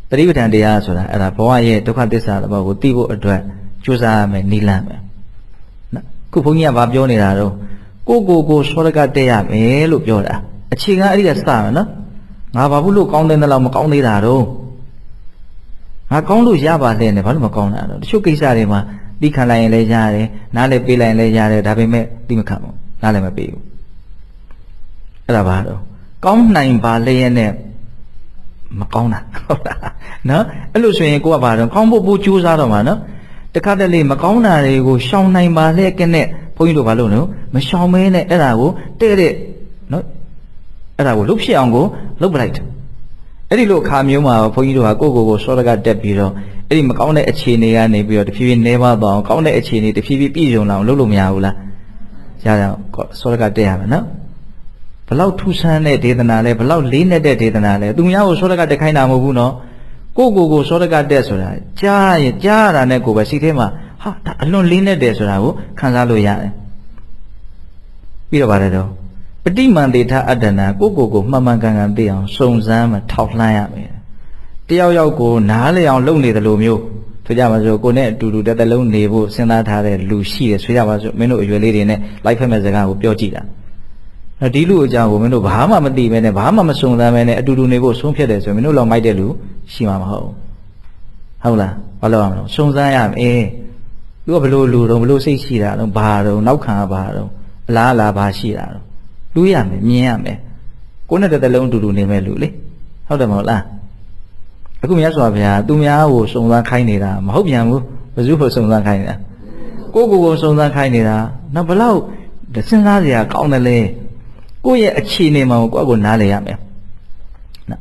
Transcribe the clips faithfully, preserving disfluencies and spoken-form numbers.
တတိပဋ္ဌာန်တရားဆိုတာအဲ့ဒါဘဝရဲ့ဒုက္ခသစ္စာတစ်ပါးကိုသိဖို့အတွက်ကြိုးစားရမယ်နိလန့်မယ်နော်ခုဘုန်းကြီးကဘာပြောနေတာတော့ကိုကိုကိုစောရကတက်ရမယ်လို့ပြောတာအခြေခံအဲ့ဒီကစမယ်နော်ငါဘာဘူးလို့ကောင်းတဲ့လောက်မကောင်းသေးတာတော့ငါကောင်းလို့ရပါလေနဲ့ဘာလို့မကောင်းတာတော့တချို့ကိစ္စတွေမှာသိခံလိုက်ရင်လည်းရတယ်နားလည်းပေးလိုက်ရင်လည်းရတယ်ဒါပေမဲ့သိမခံဘူးနားလည်းမပေးဘူးအဲ့ဒါဘာတော့ကောင်းနိုင်ပါလေနဲ့မကောင်းတာဟုတ်လားနော်အဲ့လိုဆိုရင်ကိုကဘာတော့ကောင်းဖို့ပို့ကြိုးစားတော့မှာနော်တခါတလေမကောင်းတာတွေကိုရှောင်နိုင်ပါလေကနဲ့ဘုန်းကြီးတို့ဘာလို့နော်မရှောင်မဲနဲ့အဲ့ဒါကိုတဲ့တဲ့နော်အဲ့ဒါကိုလှုပ်ဖြစ်အောင်ကိုလှုပ်ပလိုက်တယ်အဲ့ဒီလိုအခါမျိုးမှာဘုန်းကြီးတို့ကကိုယ့်ကိုယ်ကိုစောရကတက်ပြီးတော့အဲ့ဒီမကောင်းတဲ့အခြေအနေကနေပြီးတော့တဖြည်းဖြည်းနှဲပါသွားအောင်ကောင်းတဲ့အခြေအနေတဖြည်းဖြည်းပြည့်စုံလာအောင်လုပ်လို့မရဘူးလားရအောင်စောရကတက်ရမယ်နော်ဘလောက်ထူးဆန်းတဲ့ဒေသနာလဲဘလောက်လေးနဲ့တဲ့ဒေသနာလဲသူများကိုစောရကတက်ခိုင်းတာမဟုတ်ဘူးနော်ကိုယ့်ကိုယ်ကိုစောရကတက်ဆိုတာကြားရင်ကြားရတာနဲ့ကိုယ်ပဲစိတ်ထဲမှာဟာဒါအလွန်လေးနဲ့တယ်ဆိုတာကိုခံစားလို့ရတယ်ပြီးတော့ပါတယ်တော့ပฏิမန္တေထအတ္တနာကိုကိုကိုမှန်မှန်ကန်ကန်သိအောင်စုံစမ်းမှထောက်လှမ်းရမယ်တယောက်ယောက်ကိုနားလည်အောင်လုပ်နေတယ်လို့မျိုးဆိုကြပါစို့ကိုနဲ့အတူတူတစ်သက်လုံးနေဖို့စဉ်းစားထားတဲ့လူရှိတယ်ဆိုကြပါစို့မင်းတို့အရွယ်လေးတွေနဲ့လိုက်ဖက်မဲ့စကားကိုပြောကြည့်တာဒီလူအကြောင်းကိုမင်းတို့ဘာမှမသိပဲနဲ့ဘာမှမစုံစမ်းပဲနဲ့အတူတူနေဖို့ဆုံးဖြတ်တယ်ဆိုရင်မင်းတို့လောက်မိုက်တဲ့လူရှိမှာမဟုတ်ဟုတ်လားဘာလို့ရမလဲစုံစမ်းရမယ်သူကဘလို့လူတော့ဘလို့စိတ်ရှိတာတော့ဘာတော့နောက်ခံဘာတော့အလားအလားဘာရှိတာတော့လူရမယ်မြင်ရမယ်ကိုနဲ့တစ်သက်လုံးအတူတူနေမဲ့လူလေဟုတ်တယ်မဟုတ်လားအခုမြတ်စွာဘုရားသူများကိုစုံစမ်းခိုင်းနေတာမဟုတ်ပြန်ဘူးဘယ်သူ့ကိုစုံစမ်းခိုင်းနေတာကိုကိုကိုစုံစမ်းခိုင်းနေတာနောက်ဘလောက်စဉ်းစားစရာကောင်းတယ်လေကိုရဲ့အခြေအနေမှာကိုယ့်ကိုနားလည်ရမယ်နော်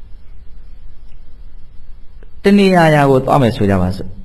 တဏှာရာကိုသွားမယ်ဆိုကြပါစို့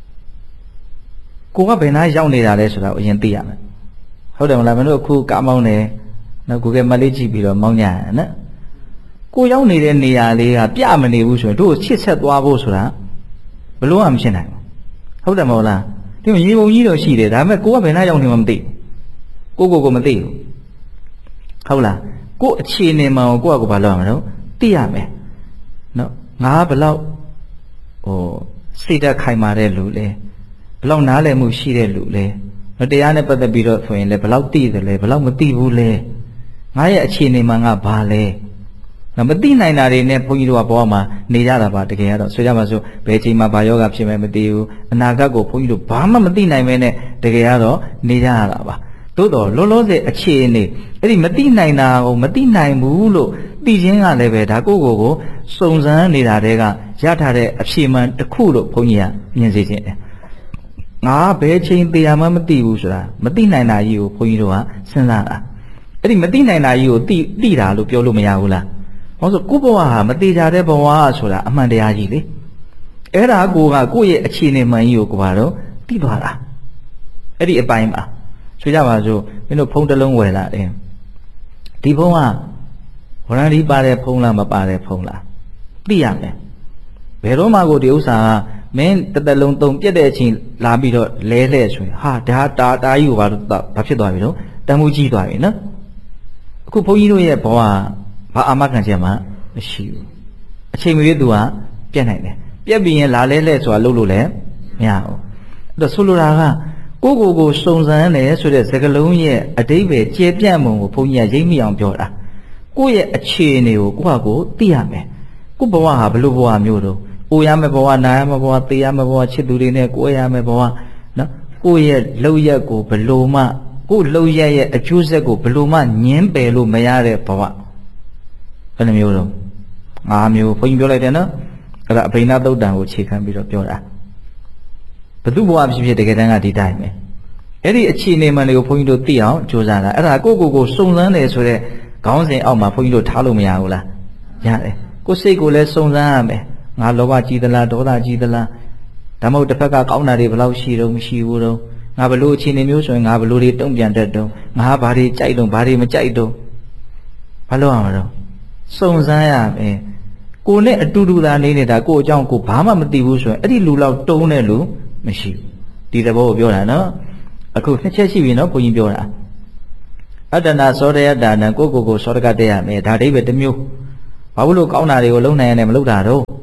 ကိုကဘယ်နာရောက်နေတာလဲဆိုတာကိုအရင်သိရမယ်ဟုတ်တယ်မလားမင်းတို့အခုကားမောင်းနေနော်ကိုကမလေးကြည့်ပြီးတော့မောင်းကြရနော်ကိုရောက်နေတဲ့နေရာလေးကပြမနေဘူးဆိုရင်တို့ချစ်ဆက်သွားဖို့ဆိုတာဘလို့မှမရှင်းနိုင်ဘူးဟုတ်တယ်မဟုတ်လားဒီရေပုံကြီးတော့ရှိတယ်ဒါပေမဲ့ကိုကဘယ်နာရောက်နေမှမသိဘူးကိုကိုကိုမသိဘူးဟုတ်လားကိုအခြေအနေမှကိုကိုကကိုဘာလုပ်ရမလဲသိရမယ်နော်ငါဘလောက်ဟိုစိတ်ဓာတ်ခိုင်မာတဲ့လူလဲဘလောက်နားလည်မှုရှိတဲ့လူလဲတရားနဲ့ပတ်သက်ပြီးတော့ဆိုရင်လည်းဘလောက်သိတယ်လဲဘလောက်မသိဘူးလဲငါရဲ့အခြေအနေမှငါဘာလဲမသိနိုင်တာတွေနဲ့ဘုန်းကြီးတို့ကဘောမှာနေကြတာပါတကယ်ကတော့ဆိုကြပါစို့ဘယ်ချိန်မှာဘာယောဂဖြစ်မယ်မသိဘူးအနာဂတ်ကိုဘုန်းကြီးတို့ဘာမှမသိနိုင်မဲနဲ့တကယ်ကတော့နေကြရတာပါသို့တော်လောလောဆယ်အခြေအနေအဲ့ဒီမသိနိုင်တာကိုမသိနိုင်ဘူးလို့သိခြင်းကလည်းပဲဒါကိုယ့်ကိုယ်ကိုစုံစမ်းနေတာတွေကရထားတဲ့အဖြေမှန်တစ်ခုလို့ဘုန်းကြီးကမြင်စေခြင်းတယ်ငါဘယ်ချိန်တရားမှမသိဘူးဆိုတာမသိနိုင်တာကြီးကိုဘုန်းကြီးတို့ကစဉ်းစားတာအဲ့ဒီမသိနိုင်တာကြီးကိုသိသိတာလို့ပြောလို့မရဘူးလားဟောဆိုကိုယ့်ဘဝဟာမသေးကြတဲ့ဘဝဆိုတာအမှန်တရားကြီးလေအဲ့ဒါကိုကကိုယ့်ရဲ့အခြေအနေမှန်ကြီးကိုကိုကတော့သိသွားတာအဲ့ဒီအပိုင်းမှာဆိုကြပါစို့မင်းတို့ဖုန်းတစ်လုံးဝယ်လာတယ်ဒီဖုန်းကဝရဏီပါတဲ့ဖုန်းလားမပါတဲ့ဖုန်းလားသိရမယ်ဘယ်တော့မှကိုဒီဥစ္စာကမင်းတစ်သက်လုံးသုံးပြက်တဲ့အချိန်လာပြီးတော့လဲလှဲ့ဆိုရင်ဟာဒါတာတာကြီးကိုဘာဘာဖြစ်သွားပြီတော့တန်မှုကြီးသွားပြီနော်အခုဘုန်းကြီးတို့ရဲ့ဘဝဘာအာမခံချက်မှမရှိဘူးအချိန်မရွေးသူကပြက်နိုင်တယ်ပြက်ပြီးရင်လာလဲလဲဆိုတာလုပ်လို့လည်းမရဘူးအဲ့တော့ဆိုလိုတာကကိုကိုကိုစုံစမ်းတယ်ဆိုတဲ့စကားလုံးရဲ့အဓိပ္ပာယ်ကျေပြန့်မှုကိုဘုန်းကြီးကရိပ်မိအောင်ပြောတာကိုယ့်ရဲ့အခြေအနေကိုကိုယ့်ဟာကိုသိရမယ်ကိုယ့်ဘဝဟာဘယ်လိုဘဝမျိုးတော့အိုရမယ်ဘဝနာရမယ်ဘဝသေရမယ်ဘဝချစ်သူတွေနဲ့ကိုယ်ရမယ်ဘဝနော်ကိုယ့်ရဲ့လှုပ်ရက်ကိုဘယ်လိုမှကိုယ်လှုပ်ရက်ရဲ့အကျိုးဆက်ကိုဘယ်လိုမှညှင်းပယ်လို့မရတဲ့ဘဝဘယ်နှမျိုးတော့ငါးမျိုးဘုန်းကြီးပြောလိုက်တယ်နော်အဲ့ဒါအဘိဓါသုတ်တံကိုခြေခံပြီးတော့ပြောတာဘယ်သူဘဝဖြစ်ဖြစ်တကယ်တမ်းကဒီတိုင်းပဲအဲ့ဒီအခြေအနေမှန်တွေကိုဘုန်းကြီးတို့သိအောင်ကြိုးစားတာအဲ့ဒါကိုကိုကိုစုံစမ်းတယ်ဆိုတဲ့ခေါင်းစဉ်အောက်မှာဘုန်းကြီးတို့ထားလို့မရဘူးလားရတယ်ကိုယ်စိတ်ကိုလည်းစုံစမ်းရမယ်ငါလောဘကြီးသလားဒေါသကြီးသလားဒါမှမဟုတ်တစ်ဖက်ကကောင်းတာတွေဘယ်လောက်ရှိတော့မရှိဘူးတော့ငါဘလို့အခြေအနေမျိုးဆိုရင်ငါဘလို့တွေတုံ့ပြန်တတ်တော့ငါဘာတွေကြိုက်တော့ဘာတွေမကြိုက်တော့ဘာလို့အောင်တော့စုံစမ်းရမယ်ကိုနဲ့အတူတူသာနေနေတာကိုအကြောင်းကိုဘာမှမသိဘူးဆိုရင်အဲ့ဒီလူလောက်တုံးတဲ့လူမရှိဘူးဒီသဘောကိုပြောတာနော်အခုနှစ်ချက်ရှိပြီနော်ဘုန်းကြီးပြောတာအတ္တနာသောတယတာနံကိုကိုကိုသောတကတက်ရမယ်ဒါအိဗယ်တစ်မျိုးဘာလို့ကောင်းတာတွေကိုလုံးနိုင်ရတယ်မလုပ်တာတော့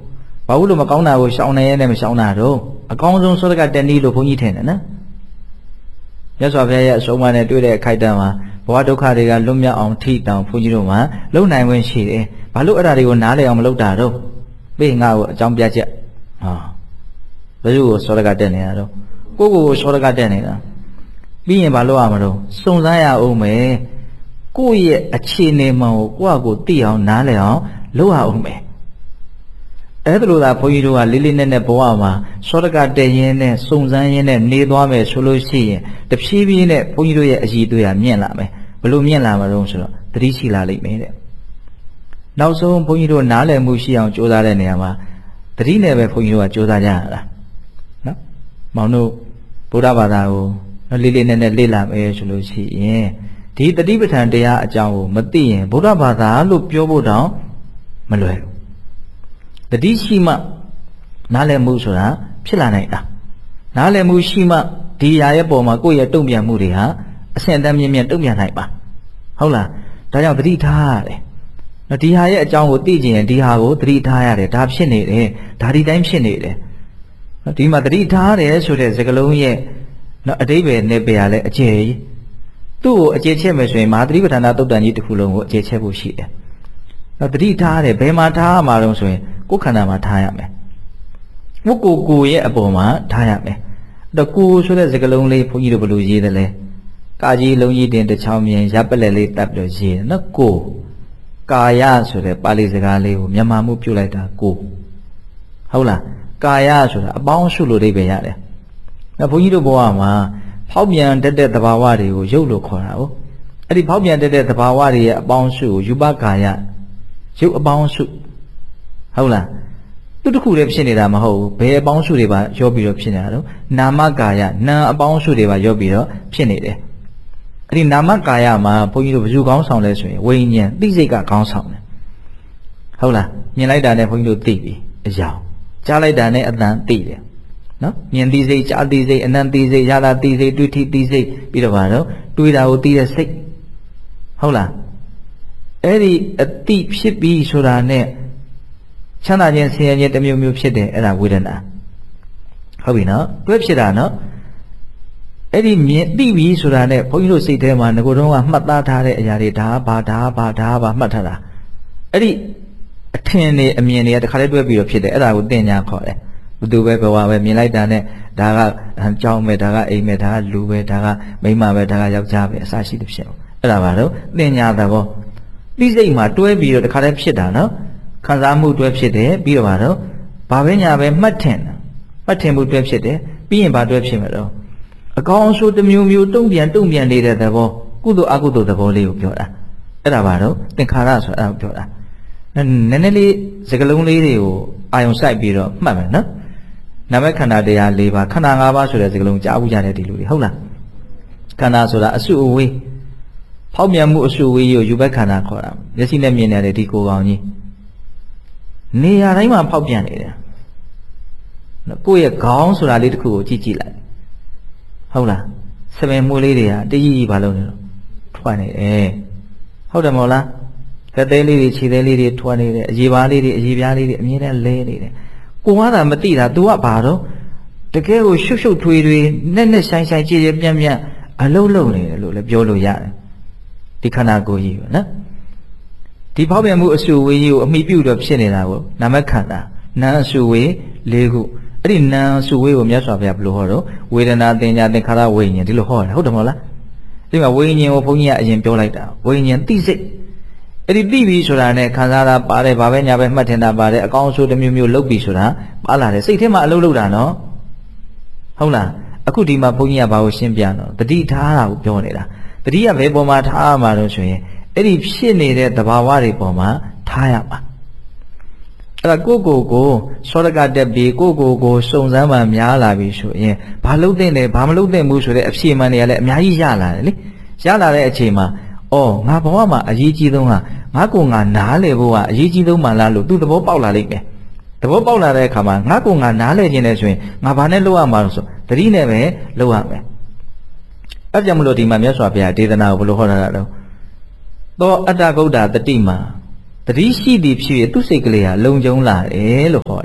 ဘာလို့မကောင်းတာကိုရှောင်နေရနဲ့မရှောင်တာတော့အကောင်းဆုံးစောတကတက်နီးလို့ဘုန်းကြီးထင်တယ်နော်မြတ်စွာဘုရားရဲ့အဆုံးအမနဲ့တွေ့တဲ့အခိုက်အတန့်မှာဘဝဒုက္ခတွေကလွတ်မြောက်အောင်ထိတောင်ဘုန်းကြီးတို့မှာလုံနိုင်ဝင်ရှိတယ်ဘာလို့အဲ့ဒါတွေကိုနားလည်အောင်မလုပ်တာတော့ပေးငါ့ကိုအကြောင်းပြချက်ဟာဘယ်လိုကိုစောတကတက်နေတာတော့ကိုကိုကိုစောတကတက်နေတာပြီးရင်ဘာလို့ရမလို့စုံစမ်းရအောင်မယ်ကိုယ့်ရဲ့အခြေအနေမှန်ကိုကိုယ့်အကိုသိအောင်နားလည်အောင်လုပ်ရအောင်မယ်အဲ့ဒါလို့သာဘုန်းကြီးတို့ကလေးလေးနက်နက်ဘဝမှာစောတကတက်ရင်းနဲ့စုံစမ်းရင်းနဲ့နေသွားမယ်ဆိုလို့ရှိရင်တဖြည်းဖြည်းနဲ့ဘုန်းကြီးတို့ရဲ့အည်သွေးကမြင့်လာမယ်ဘယ်လိုမြင့်လာမှာတော့ဆိုတော့သတိရှိလာလိမ့်မယ်တဲ့နောက်ဆုံးဘုန်းကြီးတို့နားလည်မှုရှိအောင်ကြိုးစားတဲ့နေရာမှာသတိနဲ့ပဲဘုန်းကြီးတို့ကကြိုးစားကြရတာနော်မောင်တို့ဗုဒ္ဓဘာသာကိုလေးလေးနက်နက်လေ့လာမယ်ဆိုလို့ရှိရင်ဒီတတိပဋ္ဌာန်တရားအကြောင်းကိုမသိရင်ဗုဒ္ဓဘာသာလို့ပြောဖို့တောင်မလွယ်ဘူးတတိရှိမှနားလည်မှုဆိုတာဖြစ်လာနိုင်တာနားလည်မှုရှိမှဒီຢာရဲ့ပုံမှာကိုယ့်ရဲ့တုံ့ပြန်မှုတွေဟာအဆင့်အတန်းမြင့်မြင့်တုံ့ပြန်နိုင်ပါဟုတ်လားဒါကြောင့်တတိထားရတယ်နော်ဒီဟာရဲ့အကြောင်းကိုသိကြရင်ဒီဟာကိုတတိထားရတယ်ဒါဖြစ်နေတယ်ဒါဒီတိုင်းဖြစ်နေတယ်နော်ဒီမှာတတိထားတယ်ဆိုတဲ့စကားလုံးရဲ့နော်အတိပ္ပယ်နဲ့ပြရလဲအကျယ်ကြီးသူ့ကိုအကျယ်ချက်မယ်ဆိုရင်မဟာသတိပဋ္ဌာန်သုတ်တန်ကြီးတစ်ခုလုံးကိုအကျယ်ချက်ဖို့ရှိတယ်နော်တတိထားတယ်ဘယ်မှာထားရမှာတော့ဆိုရင်ကိုယ်ခန္ဓာမှာထားရမယ်ဝတ်ကိုကိုရဲ့အပေါ်မှာထားရမယ်အဲ့တော့ကိုဆိုတဲ့စကားလုံးလေးဘုန်းကြီးတို့ဘယ်လိုရေးတယ်လဲကာကြီးလုံးကြီးတင်တစ်ချောင်းမြင်ရပ်ပလက်လေးတပ်ပြီးတော့ရေးတယ်နော်ကိုကာယဆိုတဲ့ပါဠိစကားလေးကိုမြန်မာမှုပြုတ်လိုက်တာကိုဟုတ်လားကာယဆိုတာအပေါင်းစုလို့အဓိပ္ပာယ်ရတယ်နော်ဘုန်းကြီးတို့ဘဝမှာဖောက်ပြန်တတ်တဲ့သဘာဝတွေကိုရုပ်လို့ခေါ်တာဟုတ်အဲ့ဒီဖောက်ပြန်တတ်တဲ့သဘာဝတွေရဲ့အပေါင်းစုကိုယူပကာယရုပ်အပေါင်းစုဟုတ်လားသူတစ်ခုတည်းဖြစ်နေတာမဟုတ်ဘူးဘယ်အပေါင်းစုတွေပါရောပြီးတော့ဖြစ်နေတာတော့နာမကာယနာအပေါင်းစုတွေပါရောပြီးတော့ဖြစ်နေတယ်အဲ့ဒီနာမကာယမှာဘုန်းကြီးတို့ဘယ်သူကောင်းဆောင်လဲဆိုရင်ဝိညာဉ်သိစိတ်ကကောင်းဆောင်တယ်ဟုတ်လားမြင်လိုက်တာနဲ့ဘုန်းကြီးတို့သိပြီအကြောင်းကြားလိုက်တာနဲ့အတန်သိတယ်နော်မြင်သိစိတ်ကြားသိစိတ်အနံ့သိစိတ်ရတာသိစိတ်တွေ့ထိသိစိတ်ပြီးတော့ဗါတော့တွေးတာကိုသိတဲ့စိတ်ဟုတ်လားအဲ့ဒီအတိဖြစ်ပြီးဆိုတာနဲ့ချမ်းသာခြင်းဆင်းရဲခြင်းတစ်မျိုးမျိုးဖြစ်တယ်အဲ့ဒါဝေဒနာဟုတ်ပြီနော်တွဲဖြစ်တာနော်အဲ့ဒီမြင်သိပြီဆိုတာနဲ့ဘုန်းကြီးတို့စိတ်ထဲမှာငကိုတော့ကမှတ်သားထားတဲ့အရာတွေဒါဘာဒါဘာဒါဘာမှတ်ထားတာအဲ့ဒီအထင်တွေအမြင်တွေကတခါလေးတွဲပြီးတော့ဖြစ်တယ်အဲ့ဒါကိုသင်ညာခေါ်တယ်ဘယ်သူပဲဘဝပဲမြင်လိုက်တာနဲ့ဒါကကြောင်းပဲဒါကအိမ်ပဲဒါကလူပဲဒါကမိန်းမပဲဒါကယောက်ျားပဲအစရှိသဖြင့်အဲ့ဒါပါတော့သင်ညာသဘောသိစိတ်မှာတွဲပြီးတော့တခါလေးဖြစ်တာနော်ခံစားမှုတွဲဖြစ်တယ်ပြီးတော့ဗါတော့ဘာပဲညာပဲမှတ်ထင်မှတ်ထင်မှုတွဲဖြစ်တယ်ပြီးရင်ဘာတွဲဖြစ်မှာတော့အကောင်းဆိုးတစ်မျိုးမျိုးတုံ့ပြန်တုံ့ပြန်နေတဲ့သဘောကုသိုလ်အကုသိုလ်သဘောလေးကိုပြောတာအဲ့ဒါပါတော့သင်္ခါရဆိုတာအဲ့ဒါကိုပြောတာနည်းနည်းလေးစကားလုံးလေးတွေကိုအာယုံစိုက်ပြီးတော့မှတ်မယ်နော်နာမခန္ဓာတရား၄ပါးခန္ဓာ၅ပါးဆိုတဲ့စကားလုံးကြားဘူးကြတဲ့ဒီလူတွေဟုတ်လားခန္ဓာဆိုတာအစုအဝေးဖောက်ပြန်မှုအစုအဝေးကိုယူဘက်ခန္ဓာခေါ်တာမျက်စိနဲ့မြင်နေတဲ့ဒီကိုယ်ကောင်ကြီးနေရာတိုင်းမှာဖောက်ပြန်နေတယ်နော်ကိုယ့်ရဲ့ခေါင်းဆိုတာလေးတစ်ခုကိုကြည့်ကြည့်လိုက်ဟုတ်လားစပင်မှုလေးတွေကတကြီးကြီးဘာလို့လဲထွက်နေတယ်ဟုတ်တယ်မဟုတ်လားလက်သေးလေးတွေခြေသေးလေးတွေထွက်နေတယ်အရေပါးလေးတွေအရေပြားလေးတွေအမြဲတမ်းလဲနေတယ်ကိုကသာမသိတာ तू ကဘာတော့တကယ်ကိုရှုပ်ရှုပ်ထွေးထွေးနဲ့နဲ့ဆိုင်ဆိုင်ကြည်ကြည်ပြန့်ပြန့်အလုံးလုံးနေတယ်လို့လည်းပြောလို့ရတယ်ဒီခန္ဓာကိုယ်ကြီးပဲနော်ဒီဖောက်ပြန်မှုအစုဝေးကြီးကိုအမိပြုတော့ဖြစ်နေတာကိုနာမခန္ဓာနာအစုဝေး၄ခုအဲ့ဒီနာအစုဝေးကိုမြတ်စွာဘုရားဘယ်လိုဟောတော့ဝေဒနာတင်ညာသင်္ခါရဝိညာဉ်ဒီလိုဟောတယ်ဟုတ်တယ်မဟုတ်လားဒီမှာဝိညာဉ်ကိုဘုန်းကြီးကအရင်ပြောလိုက်တာဝိညာဉ်သိစိတ်အဲ့ဒီသိပြီဆိုတာနဲ့ခံစားတာပါတယ်ဘာပဲညာပဲမှတ်ထင်တာပါတယ်အကောင်းဆိုးတစ်မျိုးမျိုးလုပ်ပြီဆိုတာပါလာတယ်စိတ်ထဲမှာအလုပ်လုပ်တာနော်ဟုတ်လားအခုဒီမှာဘုန်းကြီးကဘာကိုရှင်းပြတော့တတိထားတာကိုပြောနေတာတတိကဘယ်ပေါ်မှာထားရမှာလို့ဆိုရင်အဲ့ဒီဖြစ်နေတဲ့သဘာဝတွေပေါ်မှာထားရမှာအဲ့ဒါကိုကိုကိုစောရကတက်ပြီးကိုကိုကိုစုံစမ်းမှများလာပြီဆိုရင်ဘာလုပ်တဲ့လဲဘာမလုပ်တဲ့ဘူးဆိုတဲ့အဖြေမှန်တွေကလည်းအများကြီးရလာတယ်လေရလာတဲ့အချိန်မှာအော်ငါဘဝမှာအရေးကြီးဆုံးကငါကိုငါနားလေဖို့ကအရေးကြီးဆုံးမှလားလို့သူသဘောပေါက်လာလိမ့်မယ်သဘောပေါက်လာတဲ့အခါမှာငါကိုငါနားလေခြင်းနဲ့ဆိုရင်ငါဘာနဲ့လုပ်ရမှာလို့ဆိုတတိနဲ့ပဲလုပ်ရမယ်အဲ့ကြောင့်မလို့ဒီမှာမြတ်စွာဘုရားဒေသနာကိုဘယ်လိုဟောထားတာတော့သောအတ္တဂုဋ္ဌတတိမှာတတိရှိသည်ဖြစ်သူစိတ်ကလေးဟာလုံခြုံလာတယ်လို့ဟောတယ်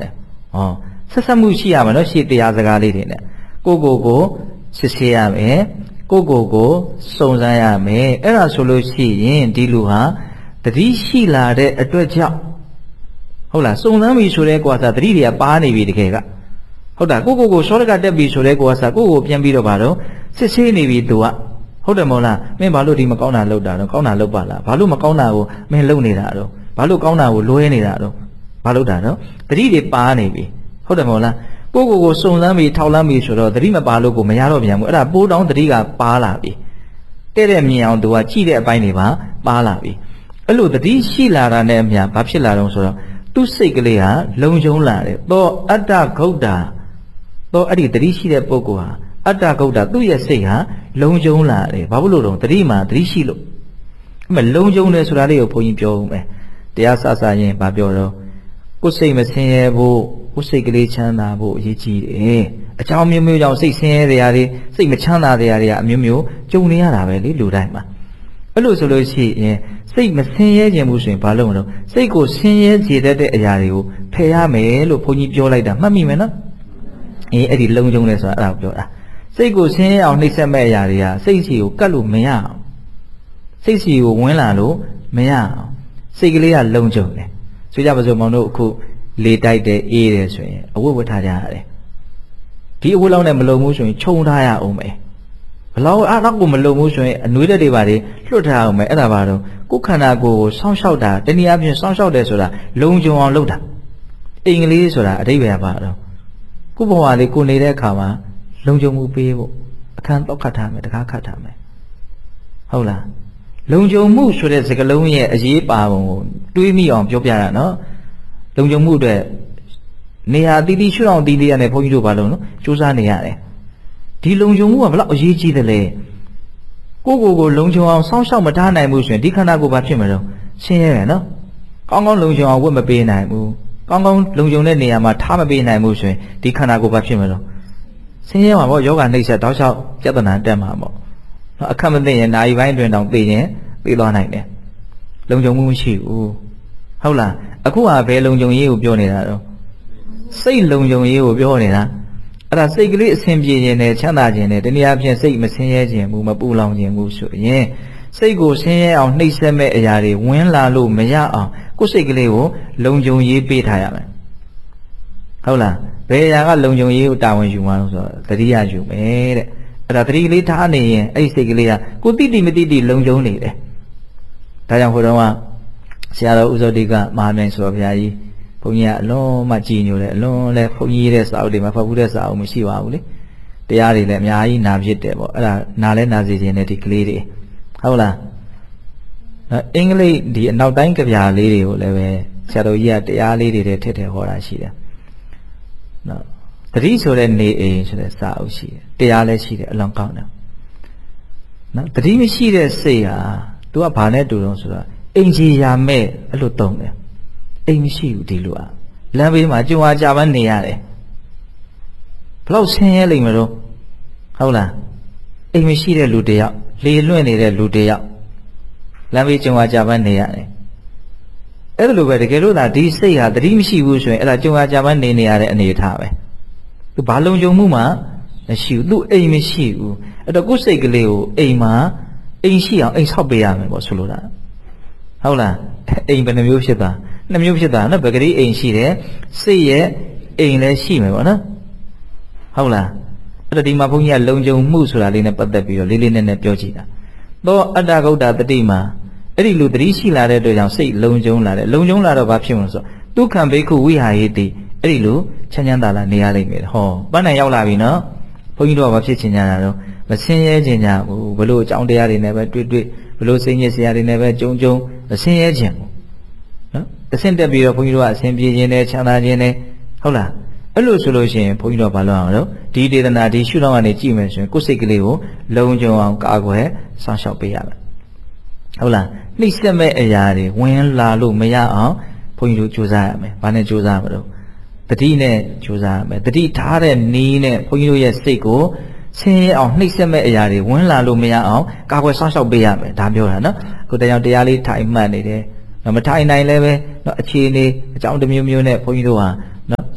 哦，ဆက်ဆက်မှုရှိရမယ်နော်ရှေ့တရားစကားလေးတွေနဲ့ကိုကိုကိုစစ်ဆေးရမယ်ကိုကိုကိုစုံစမ်းရမယ်အဲ့ဒါဆိုလို့ရှိရင်ဒီလူဟာတတိရှိလာတဲ့အတွက်ကြောင့်ဟုတ်လားစုံစမ်းပြီဆိုတဲ့ကွာစားတတိတွေကပါနေပြီတကယ်ကဟုတ်တာကိုကိုကိုရှောရကတက်ပြီဆိုတဲ့ကွာစားကိုကိုပြန်ပြီးတော့ဗါတော့စစ်ဆေးနေပြီသူကဟုတ်တယ်မဟုတ်လားမင်းဘာလို့ဒီမကောင်းတာလုပ်တာတော့ကောင်းတာလုပ်ပါလားဘာလို့မကောင်းတာကိုမင်းလုပ်နေတာတော့ဘာလို့ကောင်းတာကိုလွဲနေတာတော့ဘာလုပ်တာတော့တတိတွေပါနေပြီဟုတ်တယ်မဟုတ်လားကိုကိုကိုစုံစမ်းပြီးထောက်လမ်းပြီးဆိုတော့တတိမပါလို့ကိုမရတော့ပြန်ဘူးအဲ့ဒါပိုးတောင်းတတိကပါလာပြီတဲ့တဲ့မြင်အောင်သူကကြည့်တဲ့အပိုင်းတွေပါပါလာပြီအဲ့လိုတတိရှိလာတာနဲ့အမျှဘာဖြစ်လာတော့ဆိုတော့သူ့စိတ်ကလေးဟာလုံခြုံလာတယ်တော့အတ္တဂုတ်တာတော့အဲ့ဒီတတိရှိတဲ့ပုဂ္ဂိုလ်ဟာအတ္တဂုတ်တာသူ့ရဲ့စိတ်ဟာလုံခြုံလာတယ်ဘာဖြစ်လို့တော့တတိမှာတတိရှိလို့အဲ့မဲ့လုံခြုံတယ်ဆိုတာလေးကိုဘုန်းကြီးပြောဦးမယ်တရားစစရင်ဘာပြောတော့ကိုယ်စိတ်မဆင်းရဲဖို့ကိုယ်စိတ်ကလေးချမ်းသာဖို့အရေးကြီးတယ်အကြောင်းမျိုးမျိုးကြောင့်စိတ်ဆင်းရဲတရားတွေစိတ်မချမ်းသာတရားတွေကအမျိုးမျိုးကြုံနေရတာပဲလေလူတိုင်းမှာအဲ့လိုဆိုလို့ရှိရင်စိတ်မဆင်းရဲခြင်းဘူးဆိုရင်ဘာလို့မလို့စိတ်ကိုဆင်းရဲစေတတ်တဲ့အရာတွေကိုဖယ်ရမယ်လို့ဘုန်းကြီးပြောလိုက်တာမှတ်မိမယ်နော်အေးအဲ့ဒီလုံခြုံတယ်ဆိုတာအဲ့ဒါကိုပြောတာစိတ်ကိုဆင်းရဲအောင်နှိပ်စက်မဲ့အရာတွေကစိတ်စီကိုကတ်လို့မရအောင်စိတ်စီကိုဝင်လာလို့မရအောင်စိတ်ကလေးကလုံခြုံတယ်ဆိုကြပါစို့မောင်တို့အခုလေတိုက်တယ်အေးတယ်ဆိုရင်အဝတ်ဝတ်ထားကြရတယ်ဒီအဝတ်လောက်နဲ့မလုံဘူးဆိုရင်ခြုံထားရအောင်မယ်ဘလောက်အားတော့ကိုမလုံဘူးဆိုရင်အနွေးတက်တွေပါလေလွတ်ထားအောင်မယ်အဲ့ဒါပါတော့ကိုယ်ခန္ဓာကိုယ်ကိုစောင့်ရှောက်တာတနည်းအားဖြင့်စောင့်ရှောက်တယ်ဆိုတာလုံခြုံအောင်လုပ်တာအင်္ဂလိပ်ဆိုတာအဓိပ္ပာယ်ပါတော့ကိုယ့်ဘဝလေးကိုနေတဲ့အခါမှာလုံခြုံမှုပေးဖို့အခန်းတော့ခတ်ထားမယ်တကားခတ်ထားမယ်ဟုတ်လားလုံခြုံမှုဆိုတဲ့စကားလုံးရဲ့အရေးပါပုံကိုတွေးမိအောင်ပြောပြရနော်လုံခြုံမှုအတွက်နေရာတီးတီးရှုထောင့်တီးတီးရတယ်ဘုန်းကြီးတို့ဘာလို့နော်စူးစမ်းနေရတယ်ဒီလုံခြုံမှုကဘလောက်အရေးကြီးတယ်လဲကိုကိုကိုလုံခြုံအောင်စောင့်ရှောက်မထားနိုင်ဘူးဆိုရင်ဒီခန္ဓာကိုယ်ဘာဖြစ်မလို့ဆင်းရဲရနော်ကောင်းကောင်းလုံခြုံအောင်ဝတ်မပေးနိုင်ဘူးကောင်းကောင်းလုံခြုံတဲ့နေရာမှာထားမပေးနိုင်ဘူးဆိုရင်ဒီခန္ဓာကိုယ်ဘာဖြစ်မလို့ဆင်းရဲမှာပေါ့ယောဂနှိမ့်ဆက်တောက်လျှောက်ပြဿနာတက်မှာပေါ့နော်အခက်မသိရင်နာရီပိုင်းတွင်တောင်သိရင်သိသွားနိုင်တယ်လုံခြုံမှုမရှိဘူးဟုတ်လားအခုဟာဘယ်လုံခြုံရေးကိုပြောနေတာတော့စိတ်လုံခြုံရေးကိုပြောနေတာအဲ့ဒါစိတ်ကလေးအဆင်ပြေခြင်းနဲ့ချမ်းသာခြင်းနဲ့တနည်းအားဖြင့်စိတ်မဆင်းရဲခြင်းဘူးမပူလောင်ခြင်းဘူးဆိုရင်စိတ်ကိုဆင်းရဲအောင်နှိပ်စက်မဲ့အရာတွေဝင်လာလို့မရအောင်ကိုယ်စိတ်ကလေးကိုလုံခြုံရေးပေးထားရမယ်ဟုတ်လားဘယ်အရာကလုံခြုံရေးကိုတာဝန်ယူမှာလို့ဆိုတော့တတိယယူမယ်တဲ့အဲ့ဒါတတိလေးထားနေရင်အဲ့ဒီစိတ်ကလေးကကိုတိတိမတိတိလုံခြုံနေတယ်ဒါကြောင့်ဟိုတော့ကဆရာတော်ဥဇောတိကမဟာမြိုင်ဆိုတော်ဘုရားကြီးဘုန်းကြီးကအလွန်မှကြည်ညိုတယ်အလွန်လဲဘုန်းကြီးရဲ့စာအုပ်တွေမှာဖတ်ဘူးတဲ့စာအုပ်မရှိပါဘူးလေတရားတွေလည်းအများကြီးနာဖြစ်တယ်ပေါ့အဲ့ဒါနာလဲနာစီခြင်းနဲ့ဒီကလေးတွေဟုတ်လားအင်္ဂလိပ်ဒီအနောက်တိုင်းကြပြားလေးတွေကိုလည်းပဲဆရာတော်ကြီးကတရားလေးတွေထည့်ထည့်ဟောတာရှိတယ်နော်တတိဆိုတဲ့နေအိမ်ဆိုတဲ့စာအုပ်ရှိတယ်တရားလည်းရှိတယ်အလွန်ကောင်းတယ်နော်တတိမရှိတဲ့စိတ်ဟာသူကဘာနဲ့တူတော့ဆိုတော့အိမ်ကြီးရာမဲ့အဲ့လိုတုံးတယ်အိမ်မရှိဘူးဒီလိုอ่ะလမ်းဘေးမှာကြုံအားကြပန်းနေရတယ်ဘလောက်ဆင်းရဲလိမ့်မလို့ဟုတ်လားအိမ်မရှိတဲ့လူတယောက်လေလွင့်နေတဲ့လူတယောက်လမ်းဘေးကြုံအားကြပန်းနေရတယ်အဲ့ဒါလိုပဲတကယ်လို့သာဒီစိတ်ဟာတတိမရှိဘူးဆိုရင်အဲ့ဒါကြုံအားကြပန်းနေနေရတဲ့အနေအထားပဲသူဘာလုံခြုံမှုမှမရှိဘူးသူအိမ်မရှိဘူးအဲ့တော့ကိုယ်စိတ်ကလေးကိုအိမ်မှာအိမ်ရှိအောင်အိမ်ဆောက်ပေးရမယ်ပေါ့ဆိုလိုတာဟုတ်လားအိမ်ဘယ်နှမျိုးဖြစ်တာနှစ်မျိုးဖြစ်တာနော်ဗကတိအိမ်ရှိတယ်စိတ်ရဲ့အိမ်လည်းရှိမယ်ပေါ့နော်ဟုတ်လားအဲ့တော့ဒီမှာဘုန်းကြီးကလုံခြုံမှုဆိုတာလေးနဲ့ပတ်သက်ပြီးတော့လေးလေးနက်နက်ပြောကြည့်တာတော့အတ္တဂုတ်တာတတိမှာအဲ့ဒီလူတတိရှိလာတဲ့အတွက်ကြောင့်စိတ်လုံခြုံလာတယ်လုံခြုံလာတော့ဘာဖြစ်မလို့ဆိုဒုက္ခံဘိက္ခုဝိဟာယတိအဲ့ဒီလူချမ်းချမ်းသာသာနေရလိမ့်မယ်ဟောပန်းနိုင်ရောက်လာပြီနော်ဘုန်းကြီးတို့ကဘာဖြစ်ချင်ကြတာတော့မဆင်းရဲချင်ကြဘူးဘလို့အကြောင်းတရားတွေနဲ့ပဲတွေ့တွေ့ဘလို့စိတ်ညစ်စရာတွေနဲ့ပဲကြုံကြုံမဆင်းရဲချင်ဘူးနော်အဆင့်တက်ပြီးတော့ဘုန်းကြီးတို့ကအဆင်ပြေခြင်းနဲ့ချမ်းသာခြင်းနဲ့ဟုတ်လားအဲ့လိုဆိုလို့ရှိရင်ဘုန်းကြီးတို့ကဘာလုပ်အောင်လဲဒီဒေသနာဒီရှုထောင့်ကနေကြည့်မယ်ဆိုရင်ကိုယ်စိတ်ကလေးကိုလုံခြုံအောင်ကာကွယ်စောင့်ရှောက်ပေးရမယ်ဟုတ်လားနှိမ့်ဆက်မဲ့အရာတွေဝင်လာလို့မရအောင်ဘုန်းကြီးတို့ကြိုးစားရမယ်ဘာနဲ့ကြိုးစားမလို့တတိနဲ့ကြိုးစားရမယ်တတိထားတဲ့နီးနဲ့ဘုန်းကြီးတို့ရဲ့စိတ်ကိုဆင်းရဲအောင်နှိမ့်ဆက်မဲ့အရာတွေဝင်လာလို့မရအောင်ကာကွယ်စောင့်ရှောက်ပေးရမယ်ဒါပြောတာနော်ကိုယ်တရားတရားလေးထိုင်မှတ်နေတယ်မထိုင်နိုင်လည်းပဲနော်အခြေအနေအကြောင်းတစ်မျိုးမျိုးနဲ့ဘုန်းကြီးတို့ဟာနော်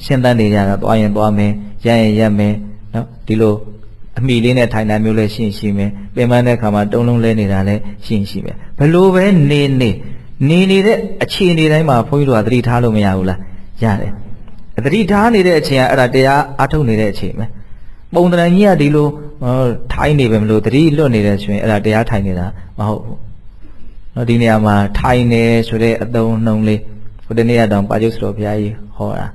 ရှင်းတန်းနေကြတာသွားရင်သွားမယ်ရရင်ရမယ်နော်ဒီလိုအမိလေးနဲ့ထိုင်တာမျိုးလည်းရှင်းရှိမယ်ပြင်ပန်းတဲ့ခါမှာတုံးလုံးလဲနေတာလည်းရှင်းရှိမယ်ဘလို့ပဲနေနေနေနေတဲ့အခြေအနေတိုင်းမှာဘုန်းကြီးတို့ကသတိထားလို့မရဘူးလားရတယ်သတိထားနေတဲ့အချိန်ကအဲ့ဒါတရားအထုတ်နေတဲ့အချိန်ပဲပုံတန်ကြီးကဒီလိုထိုင်နေပဲမလို့သတိလွတ်နေတယ်ဆိုရင်အဲ့ဒါတရားထိုင်နေတာမဟုတ်ဘူးနော်ဒီနေရာမှာထိုင်နေဆိုတဲ့အသုံးနှုံးလေးဟိုတနေ့ကတော့ပါကျုပ်စတော်ဘုရားကြီးဟောတာ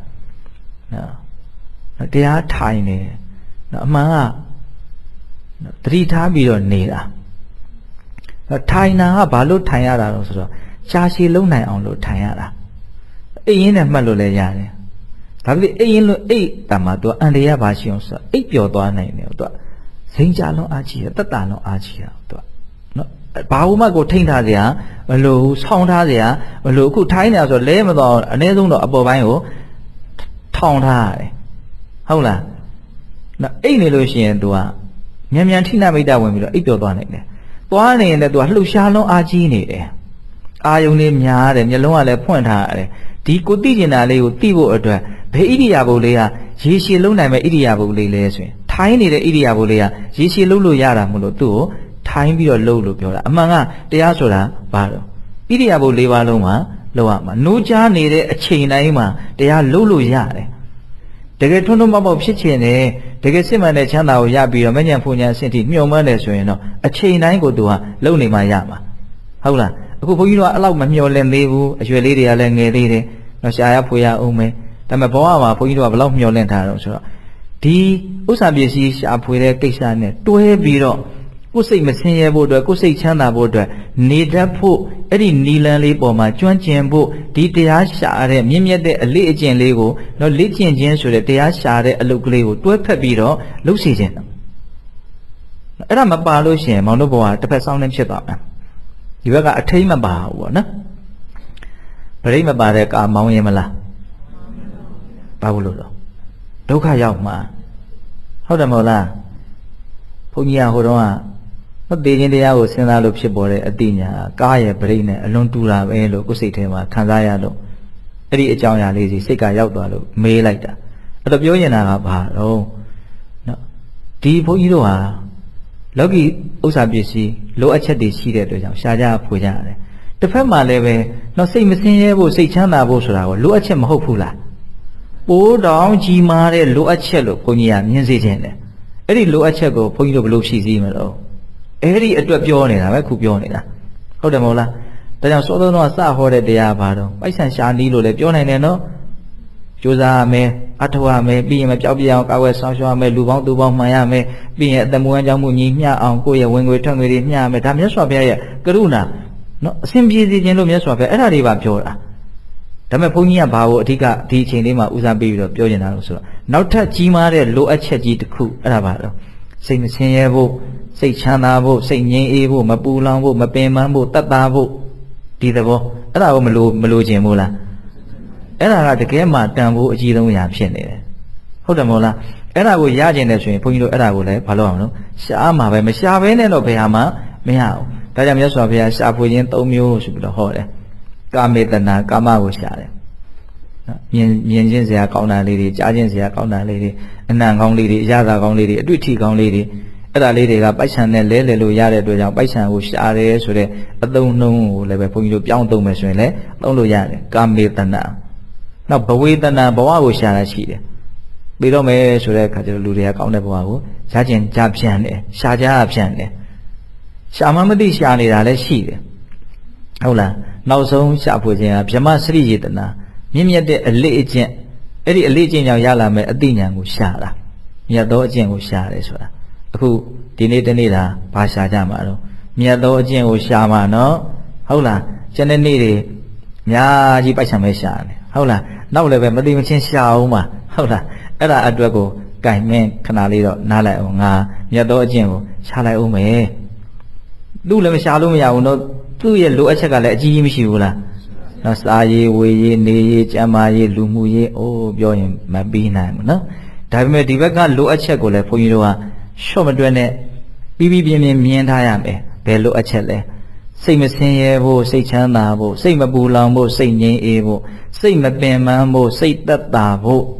နော်တရားထိုင်နေနော်အမှန်ကသတိထားပြီးတော့နေတာထိုင်တာကဘာလို့ထိုင်ရတာလဲဆိုတော့ရှားရှည်လုံးနိုင်အောင်လို့ထိုင်ရတာအိပ်ရင်းနဲ့မှတ်လို့လည်းရတယ်ဒါပေမဲ့အိပ်ရင်းလို့အိပ်တာမှာသူအန်တရာဘာရှိအောင်ဆိုတော့အိပ်ပျော်သွားနိုင်တယ်သူကစိမ့်ကြလုံးအားကြီးရတက်တာလုံးအားကြီးရသူကနော်ဘာလို့မှကိုထိမ့်ထားစရာမလိုဘူးဆောင်းထားစရာမလိုအခုထိုင်းနေဆိုလဲမတော့အနည်းဆုံးတော့အပေါ်ပိုင်းကိုထောင်ထားရတယ်ဟုတ်လားနော်အိပ်နေလို့ရှိရင်သူကမြန်မြန်ထိနာမိတ်တာဝင်ပြီးတော့အိပ်ပျော်သွားနိုင်တယ်သွားနေရင်လည်းသူကလှုပ်ရှားလုံးအားကြီးနေတယ်အာယုံလေးများတယ်မျက်လုံးကလည်းဖွင့်ထားရတယ်ဒီကိုသိကျင်တာလေးကိုသိဖို့အတွက်ဘယ်ဣရိယာပုလေးကရေရှည်လုံးနိုင်မဲ့ဣရိယာပုလေးလဲဆိုရင်ထိုင်းနေတဲ့ဣရိယာပုလေးကရေရှည်လုံးလို့ရတာမလို့သူ့ကိုထိုင်းပြီးတော့လှုပ်လို့ပြောတာအမှန်ကတရားဆိုတာဘာလို့ဣရိယာပုလေးပါလုံးမှာလှုပ်ရမှာနိုးကြားနေတဲ့အချိန်တိုင်းမှာတရားလှုပ်လို့ရတယ်တကယ်ထွန်းထွန်းပေါက်ပေါက်ဖြစ်ချင်တယ်တကယ်စစ်မှန်တဲ့ချမ်းသာကိုရပြီးတော့မဉ္ဇဉ်ဖူဉ္ဇဉ်အဆင့်ထိမြုံမှန်းတယ်ဆိုရင်တော့အချိန်တိုင်းကိုသူကလှုပ်နေမှရမှာဟုတ်လားအခုဘုန်းကြီးတို့ကအဲ့လောက်မမျော်လင့်သေးဘူးအရွယ်လေးတွေကလည်းငယ်သေးတယ်တော့ရှားရဖွေရအောင်မယ်ဒါပေမဲ့ဘဝမှာဘုန်းကြီးတို့ကဘယ်လောက်မျော်လင့်ထားတော့ဆိုတော့ဒီဥစ္စာပစ္စည်းရှာဖွေတဲ့ကိစ္စနဲ့တွဲပြီးတော့ကိုယ်စိတ်မဆင်းရဲဖို့အတွက်ကိုယ်စိတ်ချမ်းသာဖို့အတွက်နေတတ်ဖို့အဲ့ဒီနီလန်းလေးပေါ်မှာကျွမ်းကျင်ဖို့ဒီတရားရှာတဲ့မြင့်မြတ်တဲ့အလေးအကျင့်လေးကိုတော့လေ့ကျင့်ခြင်းဆိုတဲ့တရားရှာတဲ့အလုပ်ကလေးကိုတွဲဖက်ပြီးတော့လုပ်စီခြင်းအဲ့ဒါမပါလို့ရှိရင်မောင်တို့ဘဝတစ်ဖက်ဆောင်နေဖြစ်သွားမယ်ဒီဘက်ကအထိမ့်မပါဘူးပေါ့နော်ပရိမပါတဲ့ကာမောင်းရင်မလားဘာလို့လို့ဒုက္ခရောက်မှာဟုတ်တယ်မဟုတ်လားဘုန်းကြီးကဟိုတော့ကမသေးခြင်းတရားကိုစဉ်းစားလို့ဖြစ်ပေါ်တဲ့အတိညာကားရဲ့ပရိနဲ့အလွန်တူတာပဲလို့ကိုယ်စိတ်ထဲမှာခံစားရလို့အဲ့ဒီအကြောင်းအရာလေးစီစိတ်ကရောက်သွားလို့မေးလိုက်တာအဲ့တော့ပြောရင်တာကဘာတော့နော်ဒီဘုန်းကြီးတို့ဟာလောကီဥစ္စာပစ္စည်းလိုအပ်ချက်တွေရှိတဲ့အတွက်ကြောင့်ရှားကြဖွေကြရတယ်တစ်ဖက်မှာလည်းပဲတော့စိတ်မစင်းရဲဖို့စိတ်ချမ်းသာဖို့ဆိုတာကိုလိုအပ်ချက်မဟုတ်ဘူးလားပိုးတောင်ကြီးမားတဲ့လိုအပ်ချက်လို့ဘုန်းကြီးကမြင်စေခြင်းတယ်အဲ့ဒီလိုအပ်ချက်ကိုဘုန်းကြီးတို့ဘယ်လိုဖြည့်ဆည်းမလို့အဲ့ဒီအတွက်ပြောနေတာပဲခုပြောနေတာဟုတ်တယ်မဟုတ်လားဒါကြောင့်စောစောတော့စဟောတဲ့တရားဘာတော့ပိုက်ဆံရှာနီးလို့လည်းပြောနိုင်တယ်နော်ကြိုးစားရမယ်အထောက်ရမယ်ပြီးရင်မပြောက်ပြအောင်ကာဝယ်ဆောင်ရှောက်ရမယ်လူပေါင်းသူပေါင်းမှန်ရမယ်ပြီးရင်အသက်မွေးဝမ်းကြောင်းမှုညီမျှအောင်ကိုယ့်ရဲ့ဝင်ငွေထွက်ငွေတွေမျှရမယ်ဒါမြတ်စွာဘုရားရဲ့ကရုဏာနော်အစဉ်ပြေစီခြင်းလို့မြတ်စွာဘုရားအဲ့ဒါတွေပါပြောတာဒါပေမဲ့ဘုန်းကြီးကဘာကိုအဓိကဒီအချိန်လေးမှာဦးစားပေးပြီးတော့ပြောနေတာလို့ဆိုတော့နောက်ထပ်ကြီးမားတဲ့လိုအပ်ချက်ကြီးတစ်ခုအဲ့ဒါပါတော့စိတ်မဆင်းရဲဖို့စိတ်ချမ်းသာဖို့စိတ်ငြိမ်းအေးဖို့မပူလောင်ဖို့မပင်ပန်းဖို့တတ်တာဖို့ဒီသဘောအဲ့ဒါကိုမလိုမလိုချင်ဘူးလားအဲ့ဒါကတကယ်မှတန်ဖို့အကြီးဆုံးအရာဖြစ်နေတယ်ဟုတ်တယ်မဟုတ်လားအဲ့ဒါကိုရကျင်တယ်ဆိုရင်ဘုန်းကြီးတို့အဲ့ဒါကိုလည်းဘာလို့အောင်လို့ရှားမှာပဲမရှားဘဲနဲ့တော့ဘယ်ဟာမှမရဘူးဒါကြောင့်မြတ်စွာဘုရားရှားဖွေခြင်း၃မျိုးဆိုပြီးတော့ဟောတယ်ကာမေတနာကာမကိုရှားတယ်နော်မြင်မြင်ခြင်းစရာကောင်းတာလေးတွေကြားခြင်းစရာကောင်းတာလေးတွေအနံကောင်းလေးတွေအရသာကောင်းလေးတွေအတွေ့အထိကောင်းလေးတွေအဲ့ဒါလေးတွေကပိုက်ဆံနဲ့လဲလှယ်လို့ရတဲ့အတွက်ကြောင့်ပိုက်ဆံကိုရှားတယ်ဆိုတဲ့အသုံးနှုန်းကိုလည်းပဲဘုန်းကြီးတို့ပြောင်းသုံးမယ်ဆိုရင်လည်းသုံးလို့ရတယ်ကာမေတနာနောက်ဘဝေတနာဘဝကိုရှားတာရှိတယ်ပြီးတော့မယ်ဆိုတဲ့အခါကျတော့လူတွေကကောင်းတဲ့ဘဝကိုရှားခြင်းကြားဖြန့်တယ်ရှားကြဖြန့်တယ်ရှားမှမသိရှားနေတာလည်းရှိတယ်ဟုတ်လားနောက်ဆုံးရှားဖွေခြင်းကဗြဟ္မစရိယေတနာမြင့်မြတ်တဲ့အလေးအကျင့်အဲ့ဒီအလေးအကျင့်ကြောင့်ရလာမဲ့အသိဉာဏ်ကိုရှားတာမြတ်သောအကျင့်ကိုရှားတယ်ဆိုတာအခုဒီနေ့တနေ့တာဘာရှားကြမှာတော့မြတ်သောအကျင့်ကိုရှားမှာနော်ဟုတ်လားကျန်တဲ့နေ့တွေအများကြီးပိုက်ဆံပဲရှားတယ်ဟုတ်လားနောက်လည်းပဲမသိမချင်းရှားအောင်ပါဟုတ်လားအဲ့ဒါအတွက်ကိုကင်မင်းခဏလေးတော့နားလိုက်အောင်ငါမြတ်သောအကျင့်ကိုရှားလိုက်အောင်မယ်သူ့လည်းမရှားလို့မရဘူးနော်သူ့ရဲ့လိုအပ်ချက်ကလည်းအကြီးကြီးမရှိဘူးလားနော်စားရေးဝေရေးနေရေးကျန်းမာရေးလူမှုရေးအိုးပြောရင်မပြီးနိုင်ဘူးနော်ဒါပေမဲ့ဒီဘက်ကလိုအပ်ချက်ကိုလည်းဘုန်းကြီးတို့ကရှော့မတွက်နဲ့ပြီးပြီးပြင်းပြင်းမြင်ထားရမယ်ဘယ်လိုအပ်ချက်လဲစိတ်မဆင်းရဲဖို့စိတ်ချမ်းသာဖို့စိတ်မပူလောင်ဖို့စိတ်ငြိမ်းအေးဖို့စိတ်မပင်ပန်းဖို့စိတ်သက်သာဖို့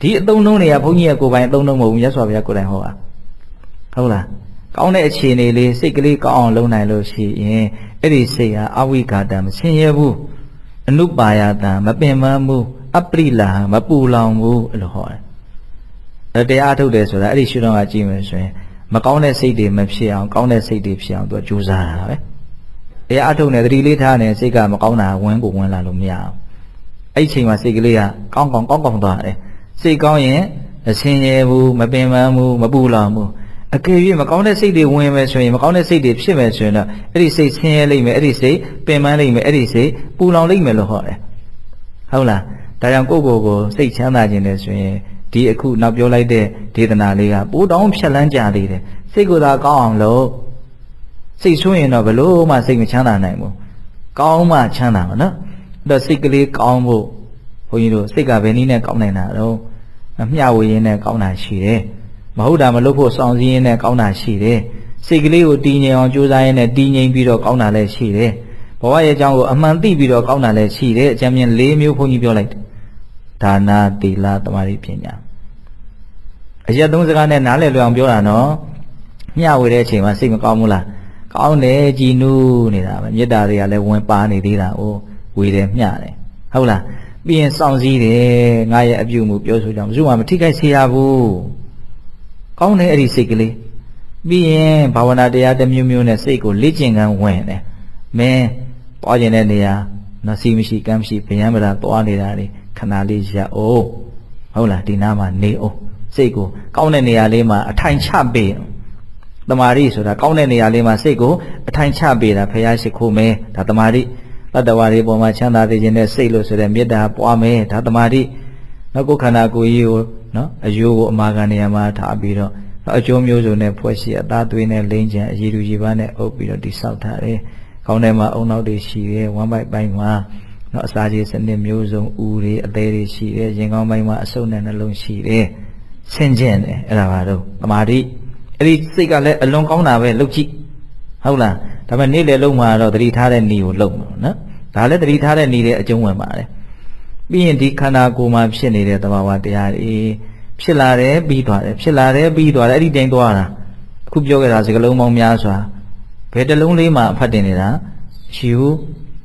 ဒီအသုံးနှုန်းတွေကဘုန်းကြီးကကိုယ်ပိုင်အသုံးနှုန်းမဟုတ်ဘူးမြတ်စွာဘုရားကိုယ်တိုင်ဟောတာဟုတ်လားကောင်းတဲ့အခြေအနေလေးစိတ်ကလေးကောင်းအောင်လုပ်နိုင်လို့ရှိရင်အဲ့ဒီစိတ်ဟာအဝိကာတံမဆင်းရဲဘူးအနုပါယတံမပင်ပန်းဘူးအပရိလာမပူလောင်ဘူးအဲ့လိုဟောတယ်တရားထုတ်တယ်ဆိုတာအဲ့ဒီရှုထောင့်ကကြည့်မယ်ဆိုရင်မကောင်းတဲ့စိတ်တွေမဖြစ်အောင်ကောင်းတဲ့စိတ်တွေဖြစ်အောင်သူကကြိုးစားတာပဲတရားထုတ်နေသတိလေးထားနေစိတ်ကမကောင်းတာဝန်းကိုဝင်လာလို့မရအောင်အဲ့ဒီချိန်မှာစိတ်ကလေးကကောင်းကောင်းကောင်းကောင်းသွားတယ်စိတ်ကောင်းရင်အဆင်းရဲဘူးမပင်ပန်းဘူးမပူလောင်ဘူးအကယ်၍မကောင်းတဲ့စိတ်တွေဝင်မယ်ဆိုရင်မကောင်းတဲ့စိတ်တွေဖြစ်မယ်ဆိုရင်တော့အဲ့ဒီစိတ်ဆင်းရဲလိမ့်မယ်အဲ့ဒီစိတ်ပင်ပန်းလိမ့်မယ်အဲ့ဒီစိတ်ပူလောင်လိမ့်မယ်လို့ဟောတယ်ဟုတ်လားဒါကြောင့်ကိုယ့်ကိုယ်ကိုစိတ်ချမ်းသာခြင်းနဲ့ဆိုရင်ဒီအခုနောက်ပြောလိုက်တဲ့ဒေသနာလေးကပိုးတောင်းဖြတ်လန်းကြသေးတယ်စိတ်ကိုယ်သာကောင်းအောင်လို့စိတ်ဆိုးရင်တော့ဘလို့မှစိတ်မချမ်းသာနိုင်ဘူးကောင်းမှချမ်းသာမှာနော်အဲ့တော့စိတ်ကလေးကောင်းဖို့ဘုန်းကြီးတို့စိတ်ကဘယ်နည်းနဲ့ကောင်းနိုင်တာတော့မျှဝေရင်းနဲ့ကောင်းတာရှိတယ်မဟုတ်တာမလုပ်ဖို့စောင့်စည်းရင်းနဲ့ကောင်းတာရှိတယ်စိတ်ကလေးကိုတည်ငြိမ်အောင်ကြိုးစားရင်းနဲ့တည်ငြိမ်ပြီးတော့ကောင်းတာလည်းရှိတယ်ဘဝရဲ့အကြောင်းကိုအမှန်သိပြီးတော့ကောင်းတာလည်းရှိတယ်အကျဉ်းမြင်၄မျိုးဘုန်းကြီးပြောလိုက်တယ်ဒါနာသီလသမာဓိပညာအရက်သုံးစကားနဲ့နားလည်လွယ်အောင်ပြောတာနော်မျှဝေတဲ့အချိန်မှာစိတ်မကောင်းဘူးလားကောင်းတယ်ကြည်နူးနေတာပဲမေတ္တာတွေကလည်းဝင်ပါနေသေးတာ哦ဝေတယ်မျှတယ်ဟုတ်လားပြီးရင်စောင့်စည်းတယ်ငါရဲ့အပြုမှုပြောဆိုကြောင့်ဘယ်သူမှမထိခိုက်စေရဘူးကောင်းတယ်အဲ့ဒီစိတ်ကလေးပြီးရင်ဘာဝနာတရားတစ်မျိုးမျိုးနဲ့စိတ်ကိုလေ့ကျင့်ခန်းဝင်တယ်မင်းပွားကျင်တဲ့နေရာနစီမရှိကမ်းမရှိဗျံပရာသွားနေတာလေခဏလေးရပ်အောင်ဟုတ်လားဒီနားမှာနေအောင်စိတ်ကိုကောင်းတဲ့နေရာလေးမှာအထိုင်ချပေးတမာရီဆိုတာကောင်းတဲ့နေရာလေးမှာစိတ်ကိုအထိုင်ချပေးတာဖရာရှိခိုးမယ်ဒါတမာရီတတ္တဝါတွေပေါ်မှာချမ်းသာစေခြင်းနဲ့စိတ်လို့ဆိုတဲ့မေတ္တာပွားမယ်ဒါတမာရီနောက်ကိုယ်ခန္ဓာကိုယ်ကြီးကိုနော်အယိုးကိုအမာခံနေရာမှာထားပြီးတော့အကျိုးမျိုးစုံနဲ့ဖွဲ့ရှိအသားသွေးနဲ့လိမ့်ချင်အရည်သူရည်ပန်းနဲ့အုပ်ပြီးတော့တိဆောက်ထားတယ်။ခေါင်းထဲမှာအုံနောက်တွေရှိတယ်ဝမ်းပိုက်ပိုင်းမှာနော်အစာခြေစနစ်မျိုးစုံဦးတွေအသေးတွေရှိတယ်ရင်ကောင်းပိုင်းမှာအဆုပ်နဲ့နှလုံးရှိတယ်ဆင်ကျင်တယ်အဲ့ဒါပါတော့သမာဓိအဲ့ဒီစိတ်ကလည်းအလွန်ကောင်းတာပဲလုပ်ကြည့်ဟုတ်လားဒါပေမဲ့နေ့လေလုံးမှာတော့သတိထားတဲ့ဤကိုလုပ်မှာနော်ဒါလည်းသတိထားတဲ့ဤတဲ့အကျုံးဝင်ပါတယ်ပြီးရင်ဒီခန္ဓာကိုယ်မှာဖြစ်နေတဲ့သဘာဝတရားတွေဖြစ်လာတယ်ပြီးသွားတယ်ဖြစ်လာတယ်ပြီးသွားတယ်အဲ့ဒီတိုင်းသွားတာအခုပြောခဲ့တာစကလုံးပေါင်းများစွာဘယ်တစ်လုံးလေးမှအဖတ်တင်နေတာရှိဘူး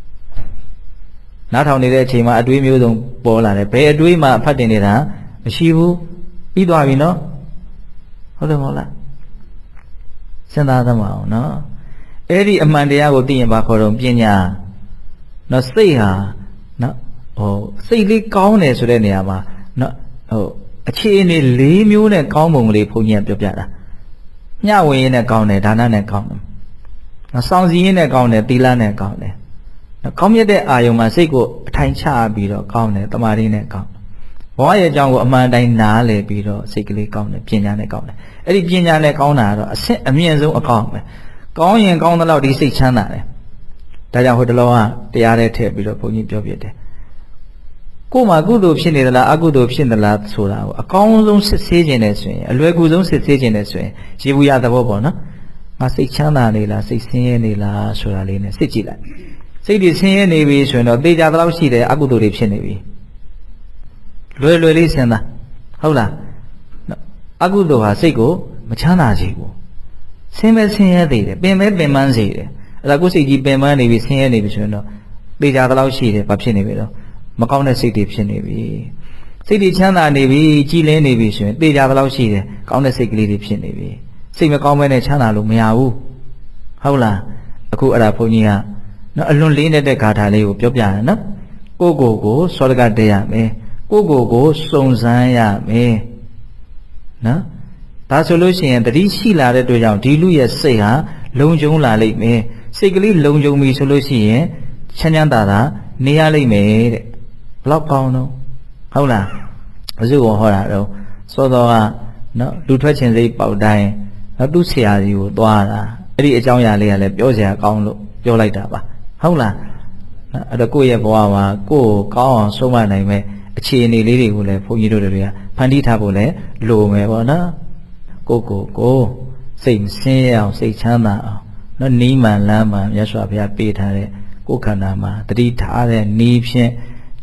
နားထောင်နေတဲ့အချိန်မှာအတွေးမျိုးစုံပေါ်လာတယ်ဘယ်အတွေးမှအဖတ်တင်နေတာမရှိဘူးပြီးသွားပြီနော်ဟုတ်တယ်မဟုတ်လားစဉ်းစားသမောင်းနော်အဲ့ဒီအမှန်တရားကိုသိရင်ဘာခေါ်တော့ပညာနော်စိတ်ဟာနော်ဟိုစိတ်လေးကောင်းတယ်ဆိုတဲ့နေရာမှာနော်ဟိုအခြေအနေ၄မျိုးနဲ့ကောင်းပုံကလေးဘုန်းကြီးကပြောပြတာမျှဝေရင်းနဲ့ကောင်းတယ်ဒါနနဲ့ကောင်းတယ်နော်စောင့်စည်းရင်းနဲ့ကောင်းတယ်သီလနဲ့ကောင်းတယ်နော်ကောင်းမြတ်တဲ့အာယုံမှာစိတ်ကိုအထိုင်ချပြီးတော့ကောင်းတယ်တမာရီနဲ့ကောင်းတယ်ဘဝရဲ့အကြောင်းကိုအမှန်တိုင်းနားလည်ပြီးတော့စိတ်ကလေးကောင်းတယ်ပညာနဲ့ကောင်းတယ်အဲ့ဒီပညာနဲ့ကောင်းတာကတော့အဆင့်အမြင့်ဆုံးအကောင်းပဲကောင်းရင်ကောင်းသလောက်ဒီစိတ်ချမ်းသာတယ်ဒါကြောင့်ဟိုတလောကတရားထဲထည့်ပြီးတော့ဘုန်းကြီးပြောပြတယ်ကိုယ်မှာကုသိုလ်ဖြစ်နေသလားအကုသိုလ်ဖြစ်နေသလားဆိုတာကိုအကောင်းဆုံးစစ်ဆေးခြင်းနဲ့ဆိုရင်အလွယ်ကူဆုံးစစ်ဆေးခြင်းနဲ့ဆိုရင်ရေဘူးရသဘောပေါ့နော်ငါစိတ်ချမ်းသာနေလားစိတ်ဆင်းရဲနေလားဆိုတာလေးနဲ့စစ်ကြည့်လိုက်စိတ်တွေဆင်းရဲနေပြီဆိုရင်တော့သေချာသလောက်ရှိတယ်အကုသိုလ်တွေဖြစ်နေပြီလွယ်လွယ်လေးစဉ်းစားဟုတ်လားအကုသိုလ်ဟာစိတ်ကိုမချမ်းသာစေဘူးဆင်းပဲဆင်းရဲသေးတယ်ပင်ပဲပင်ပန်းစေတယ်အဲ့ဒါကိုယ်စိတ်ကြီးပင်ပန်းနေပြီဆင်းရဲနေပြီဆိုရင်တော့သေချာသလောက်ရှိတယ်ဘာဖြစ်နေပြီတော့မကောင်းတဲ့စိတ်တွေဖြစ်နေပြီစိတ်တွေချမ်းသာနေပြီကြည်လင်းနေပြီဆိုရင်သေချာသလောက်ရှိတယ်ကောင်းတဲ့စိတ်ကလေးတွေဖြစ်နေပြီစိတ်မကောင်းမဲနဲ့ချမ်းသာလို့မရဘူးဟုတ်လားအခုအဲ့ဒါဘုန်းကြီးကနော်အလွန်လေးနေတဲ့ဂါထာလေးကိုပြောပြတယ်နော်ကိုကိုကိုစောတကတရမယ်ကိုကိုကိုစုံစမ်းရမယ်နော်ဒါဆိုလို့ရှိရင်တတိရှိလာတဲ့အတွက်ကြောင့်ဒီလူရဲ့စိတ်ဟာလုံခြုံလာလိမ့်မယ်စိတ်ကလေးလုံခြုံပြီဆိုလို့ရှိရင်ချမ်းချမ်းသာသာနေရလိမ့်မယ်တဲ့ဘလောက်ကောင်းတော့ဟုတ်လားဘုရားကဟောတာတော့စောတော်ကနော်လူထွက်ခြင်းစိတ်ပေါက်တိုင်းနော်သူ့ဆရာကြီးကိုသွားတာအဲ့ဒီအကြောင်းအရာလေးကလည်းပြောစရာကောင်းလို့ပြောလိုက်တာပါဟုတ်လားအဲ့တော့ကိုယ့်ရဲ့ဘဝမှာကိုယ့်ကိုကောင်းအောင်ဆုံးမနိုင်မဲ့အခြေအနေလေးတွေကိုလည်းဘုန်းကြီးတို့တွေကဖန်တီးထားဖို့လည်းလိုမယ်ပေါ့နော်ကိုကိုကိုစိတ်ဆင်းရဲအောင်စိတ်ချမ်းသာအောင်နော်နီးမှန်လမ်းမှန်မြတ်စွာဘုရားပေးထားတဲ့ကိုယ်ခန္ဓာမှာတတိထားတဲ့နီးဖြင့်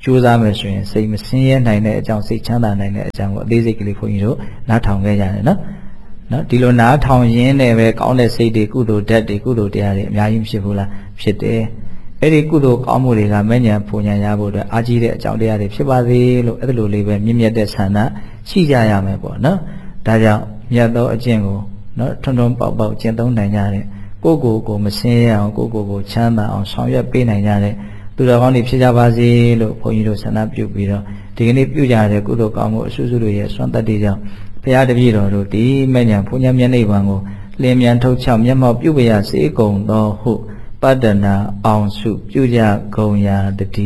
ကြိုးစားမယ်ဆိုရင်စိတ်မဆင်းရဲနိုင်တဲ့အကြောင်းစိတ်ချမ်းသာနိုင်တဲ့အကြောင်းကိုအသေးစိတ်ကလေးဘုန်းကြီးတို့နားထောင်ခဲ့ကြတယ်နော်နော်ဒီလိုနားထောင်ရင်းနဲ့ပဲကောင်းတဲ့စိတ်တွေကုသိုလ်ဓာတ်တွေကုသိုလ်တရားတွေအများကြီးဖြစ်ဘူးလားဖြစ်တယ်အဲ့ဒီကုသိုလ်ကောင်းမှုတွေကမဉ္ဇဉ်ဖူဉ္ဇဉ်ရဖို့အတွက်အားကြီးတဲ့အကြောင်းတရားတွေဖြစ်ပါစေလို့အဲ့လိုလေးပဲမြင့်မြတ်တဲ့ဆန္ဒရှိကြရမယ်ပေါ့နော်ဒါကြောင့်မြတ်သောအကျင့်ကိုနော်ထွန်းထွန်းပေါက်ပေါက်ကျင့်သုံးနိုင်ကြတဲ့ကိုယ့်ကိုယ်ကိုမဆင်းရဲအောင်ကိုယ့်ကိုယ်ကိုချမ်းသာအောင်ဆောင်ရွက်ပေးနိုင်ကြတဲ့သူတော်ကောင်းတွေဖြစ်ကြပါစေလို့ဘုန်းကြီးတို့ဆန္ဒပြုပြီးတော့ဒီကနေ့ပြုကြတဲ့ကုသိုလ်ကောင်းမှုအစွတ်စွတ်တွေရဲ့စွမ်းတတ္တိကြောင့်ဘုရားတပည့်တော်တို့ဒီမဉ္ဇဉ်ဖူဉ္ဇဉ်မျက်နှိပ်ပံကိုလင်းမြန်ထုတ်ချောက်မျက်မှောက်ပြုပရစေကုန်သောဟုပတ္တနာအောင်စုပြုကြကုန်ရာတည်း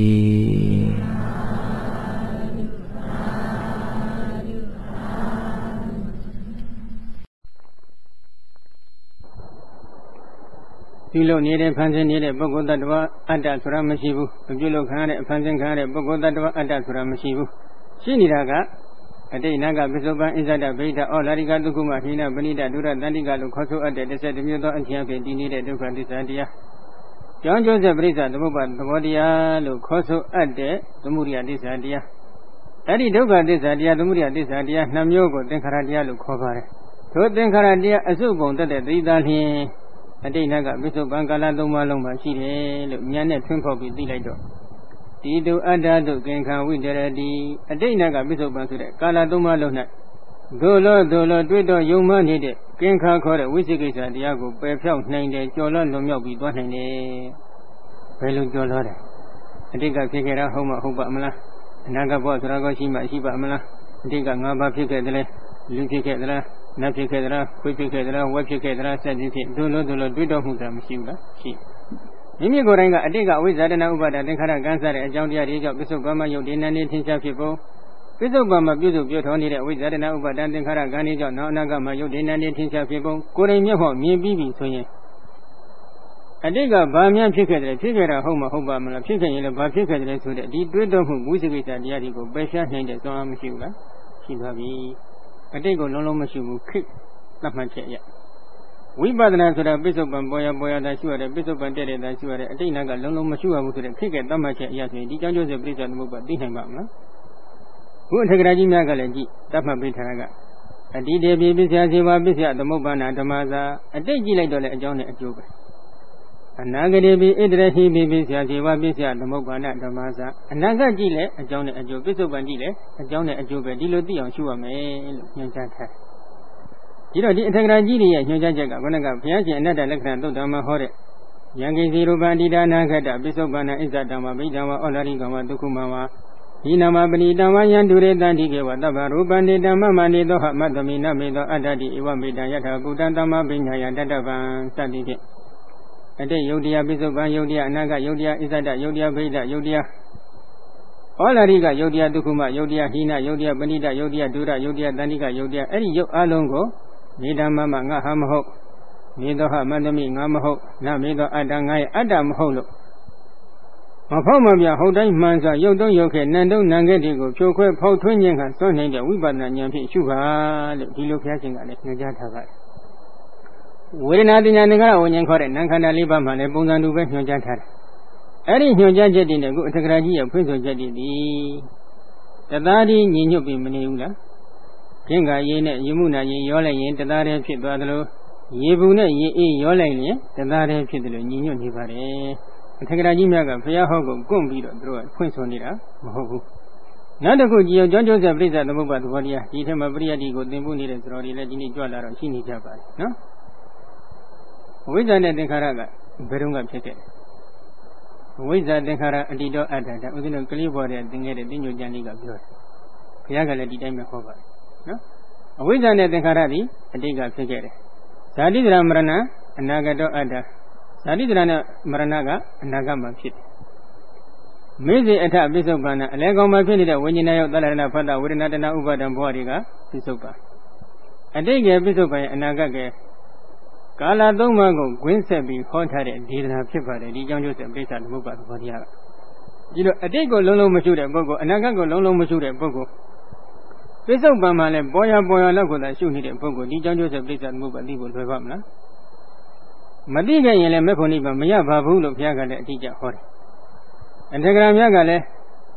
ပြုလုပ်နေတဲ့ဖန်ဆင်းနေတဲ့ပုဂ္ဂိုလ်တ attva အတ္တဆိုတာမရှိဘူးမပြုလုပ်ခံရတဲ့ဖန်ဆင်းခံရတဲ့ပုဂ္ဂိုလ်တ attva အတ္တဆိုတာမရှိဘူးရှိနေတာကအတိတ်နာကပစ္စုပန်ဣဇဒဗိဒဩလာရိကဒုက္ခမဟိနပဏိတဒုရတန္တိကလို့ခေါ်ဆိုအပ်တဲ့တစ်ဆက်တစ်မျိုးသောအကျဉ်းဖြင့်တည်နေတဲ့ဒုက္ခသစ္စာတရားကြောင်းကျိုးဆက်ပရိစ္ဆသမုပ္ပါသဘောတရားလို့ခေါ်ဆိုအပ်တဲ့သမုဒိယသစ္စာတရားအဲ့ဒီဒုက္ခသစ္စာတရားသမုဒိယသစ္စာတရားနှစ်မျိုးကိုသင်္ခါရတရားလို့ခေါ်ပါတယ်ထိုသင်္ခါရတရားအစုပုံတက်တဲ့သတိသားလျင်အတိတ်နာကပစ္စုပန်ကာလသုံးပါးလုံးမှာရှိတယ်လို့ဉာဏ်နဲ့ထွန်းဖောက်ပြီးသိလိုက်တော့ဒီတုအတ္တတုကင်္ခဝိတရတိအတိတ်နာကပစ္စုပန်ဆိုတဲ့ကာလသုံးပါးလုံး၌ဒုလောဒုလောတွေ့တော့ယုံမှနေတဲ့ကင်္ခခေါ်တဲ့ဝိသိကိစ္စတရားကိုပယ်ဖြောက်နိုင်တယ်ကျော်လွှတ်လွန်မြောက်ပြီးသွားနိုင်တယ်ဘယ်လိုကျော်လွှတ်တယ်အတိတ်ကဖြစ်ခဲ့တာဟုတ်မှဟုတ်ပါမလားအနာဂတ်ဘဝဆိုတာကရှိမှရှိပါမလားအတိတ်ကငါးပါးဖြစ်ခဲ့တယ်လေလူဖြစ်ခဲ့သလားနတ်ဖြစ်ခဲ့သလားခွေးဖြစ်ခဲ့သလားဝက်ဖြစ်ခဲ့သလားဆက်ပြီးဖြစ်ဒုလောဒုလောတွေ့တော့မှုတာမရှိဘူးလားရှိမိမိကိုယ်တိုင်ကအတိတ်ကအဝိဇ္ဇာတဏှဥပါဒသင်္ခါရကံစားတဲ့အကြောင်းတရားတွေကြောင့်ပစ္စုပန်မှာယုတ်ဒီနန်းနေထင်ရှားဖြစ်ဖို့ပစ္စုပန်မှာပြုစုပြောထောနေတဲ့အဝိဇ္ဇာတဏှဥပါဒသင်္ခါရကံတွေကြောင့်နောက်အနာဂတ်မှာယုတ်ဒီနန်းနေထင်ရှားဖြစ်ဖို့ကိုယ်တိုင်မျက်မှောက်မြင်ပြီးပြီဆိုရင်အတိတ်ကဘာမှဖြစ်ခဲ့တယ်ဖြစ်ခဲ့တာဟုတ်မဟုတ်ပါမလားဖြစ်ခဲ့ရင်လည်းဘာဖြစ်ခဲ့တယ်ဆိုတဲ့ဒီတွေးတော့မှုဝိသိကိစ္စတရားတွေကိုပယ်ရှားနိုင်တဲ့စွမ်းအားမရှိဘူးလားရှိပါပြီအတိတ်ကိုလုံးလုံးမရှိဘူးခိသတ်မှတ်ချက်ရဝိပဿနာဆိုတာပစ္စုပန်ပေါ်ရပေါ်ရတာရှိရတယ်ပစ္စုပန်တဲ့တဲ့တာရှိရတယ်အတိတ်နာကလုံးလုံးမရှိရဘူးဆိုတဲ့ခိကဲသတ်မှတ်ချက်အရာဆိုရင်ဒီကြောင့်ကျိုးစေပြိဿသမုပ္ပါသိနိုင်ပါမလားခုအထက်ကရာကြီးများကလည်းကြည့်သတ်မှတ်ပေးထားတာကအတိတေပိပစ္စယစေဝပစ္စယသမုပ္ပါဏဓမ္မသာအတိတ်ကြည့်လိုက်တော့လည်းအကြောင်းနဲ့အကျိုးပဲအနာဂတိပိဣတရဟိပိပစ္စယစေဝပစ္စယသမုပ္ပါဏဓမ္မသာအနာဂတ်ကြည့်လည်းအကြောင်းနဲ့အကျိုးပစ္စုပန်ကြည့်လည်းအကြောင်းနဲ့အကျိုးပဲဒီလိုသိအောင်ရှုရမယ်လို့ညွှန်ကြားထားဒီတော့ဒီအထက်ကရာကြီးတွေရဲ့ညွှန်ကြားချက်ကခုနကဘုရားရှင်အနတ္တလက္ခဏာသုတ်တံမှာဟောတဲ့ယံကိစီရူပံတိဒါနာခတ္တပစ္စုပန်နာဣဇတံဝဗိဓံဝဩလာရိကံဝဒုက္ခမဝဒီနာမပဏိတံဝယံဒုရေတံတိကေဝတဗ္ဗရူပံတေတံမမနေသောဟမတ္တမိနမေသောအတ္တတိဧဝမေတံယထာဘူတံတမ္မပညာယတတ္တဗံစသည်ဖြင့်အတိတ်ယုတ်တရားပစ္စုပန်ယုတ်တရားအနာဂတ်ယုတ်တရားဣဇတယုတ်တရားဗိဓယုတ်တရားဩလာရိကယုတ်တရားဒုက္ခမယုတ်တရားဟိနယုတ်တရားပဏိတယုတ်တရားဒုရယုတ်တရားတဏိကယုတ်တရားအဲ့ဒီယုတ်အလုံးကိုမေတ္တာမမငါဟာမဟုတ်မေသောဟမန္တမိငါမဟုတ်နမေသောအတ္တငါရဲ့အတ္တမဟုတ်လို့မဖောက်မပြဟုတ်တိုင်းမှန်စွာရုပ်တုံးရုပ်ခဲနံတုံးနံခဲတွေကိုဖြိုခွဲဖောက်ထွင်းခြင်းကစွန့်နိုင်တဲ့ဝိပဿနာဉာဏ်ဖြင့်ရှုပါလို့ဒီလိုဘုရားရှင်ကလည်းညွှန်ကြားထားပါတယ်ဝေဒနာတင်ညာသင်္ခါရဝိညာဉ်ခေါ်တဲ့နာမ်ခန္ဓာလေးပါးမှလည်းပုံစံတူပဲညွှန်ကြားထားတယ်အဲ့ဒီညွှန်ကြားချက်တွေနဲ့ခုအထက်ကရာကြီးရဲ့ဖွင့်ဆိုချက်တွေဒီတသားတည်းညီညွတ်ပြီးမနေဘူးလားခင်္ကာရေနဲ့ရေမှုနာရေရောလိုက်ရင်တသားတည်းဖြစ်သွားသလိုရေဘူးနဲ့ရေအေးရောလိုက်ရင်တသားတည်းဖြစ်တယ်လို့ညီညွတ်နေပါတယ်အထက်ကရာကြီးများကဘုရားဟောကိုကွန့်ပြီးတော့သူတို့ကဖွင့်ဆိုနေတာမဟုတ်ဘူးနောက်တစ်ခုကြည်အောင်ကြောင်းကျိုးဆက်ပြိဿသမုပ္ပါသဘောတရားဒီထက်မှပရိယတ်ဒီကိုသင်ဖို့နေတဲ့သတော်တွေလည်းဒီနေ့ကြွလာတော့ရှိနေကြပါတယ်နော်ဝိဇ္ဇာနဲ့သင်္ခါရကဘယ်တော့မှဖြစ်ခဲ့ဝိဇ္ဇာသင်္ခါရအတ္တိတောအတ္တဒါဥစဉ်ကလေးပေါ်တဲ့သင်ခဲ့တဲ့တင်းညိုကျန်လေးကပြောတယ်ဘုရားကလည်းဒီတိုင်းပဲဟောပါတယ်နော်အဝိဇ္ဇာနဲ့သင်္ခါရသည်အတိတ်ကဖြစ်ခဲ့တယ်ဇာတိဒရာမရဏအနာဂတောအတ္တဇာတိဒရာနဲ့မရဏကအနာဂတ်မှာဖြစ်တယ်မေဇေအထပစ္စုပ္ပန်အလဲကောင်မှာဖြစ်နေတဲ့ဝိညာဉ်ယောသလရဏဖတ်တာဝေဒနာတဏှဥပါဒံဘဝတွေကပစ္စုပ္ပန်အတိတ်ကပစ္စုပ္ပန်ရဲ့အနာဂတ်ကကာလသုံးပါးကိုဂွင်းဆက်ပြီးဟောထားတဲ့ဒေသနာဖြစ်ပါတယ်ဒီကြောင့်ကျိုးဆက်ပြိဿသမုပ္ပါသဘောတရားကဒီလိုအတိတ်ကိုလုံးလုံးမရှိတဲ့ပုဂ္ဂိုလ်အနာဂတ်ကိုလုံးလုံးမရှိတဲ့ပုဂ္ဂိုလ်ပစ္စုပန်မှာလည်းပေါ်ရပေါ်ရလောက်ကိုသာရှုနေတဲ့ပုဂ္ဂိုလ်ဒီကြောင့်ကျိုးဆက်ပြိဿသမုပ္ပါသိဖို့လွယ်ပါမလားမသိခဲ့ရင်လည်းမေဖို့နိဗ္ဗာန်မရပါဘူးလို့ဘုရားကလည်းအတိအကျဟောတယ်အထက်ကရာများကလည်း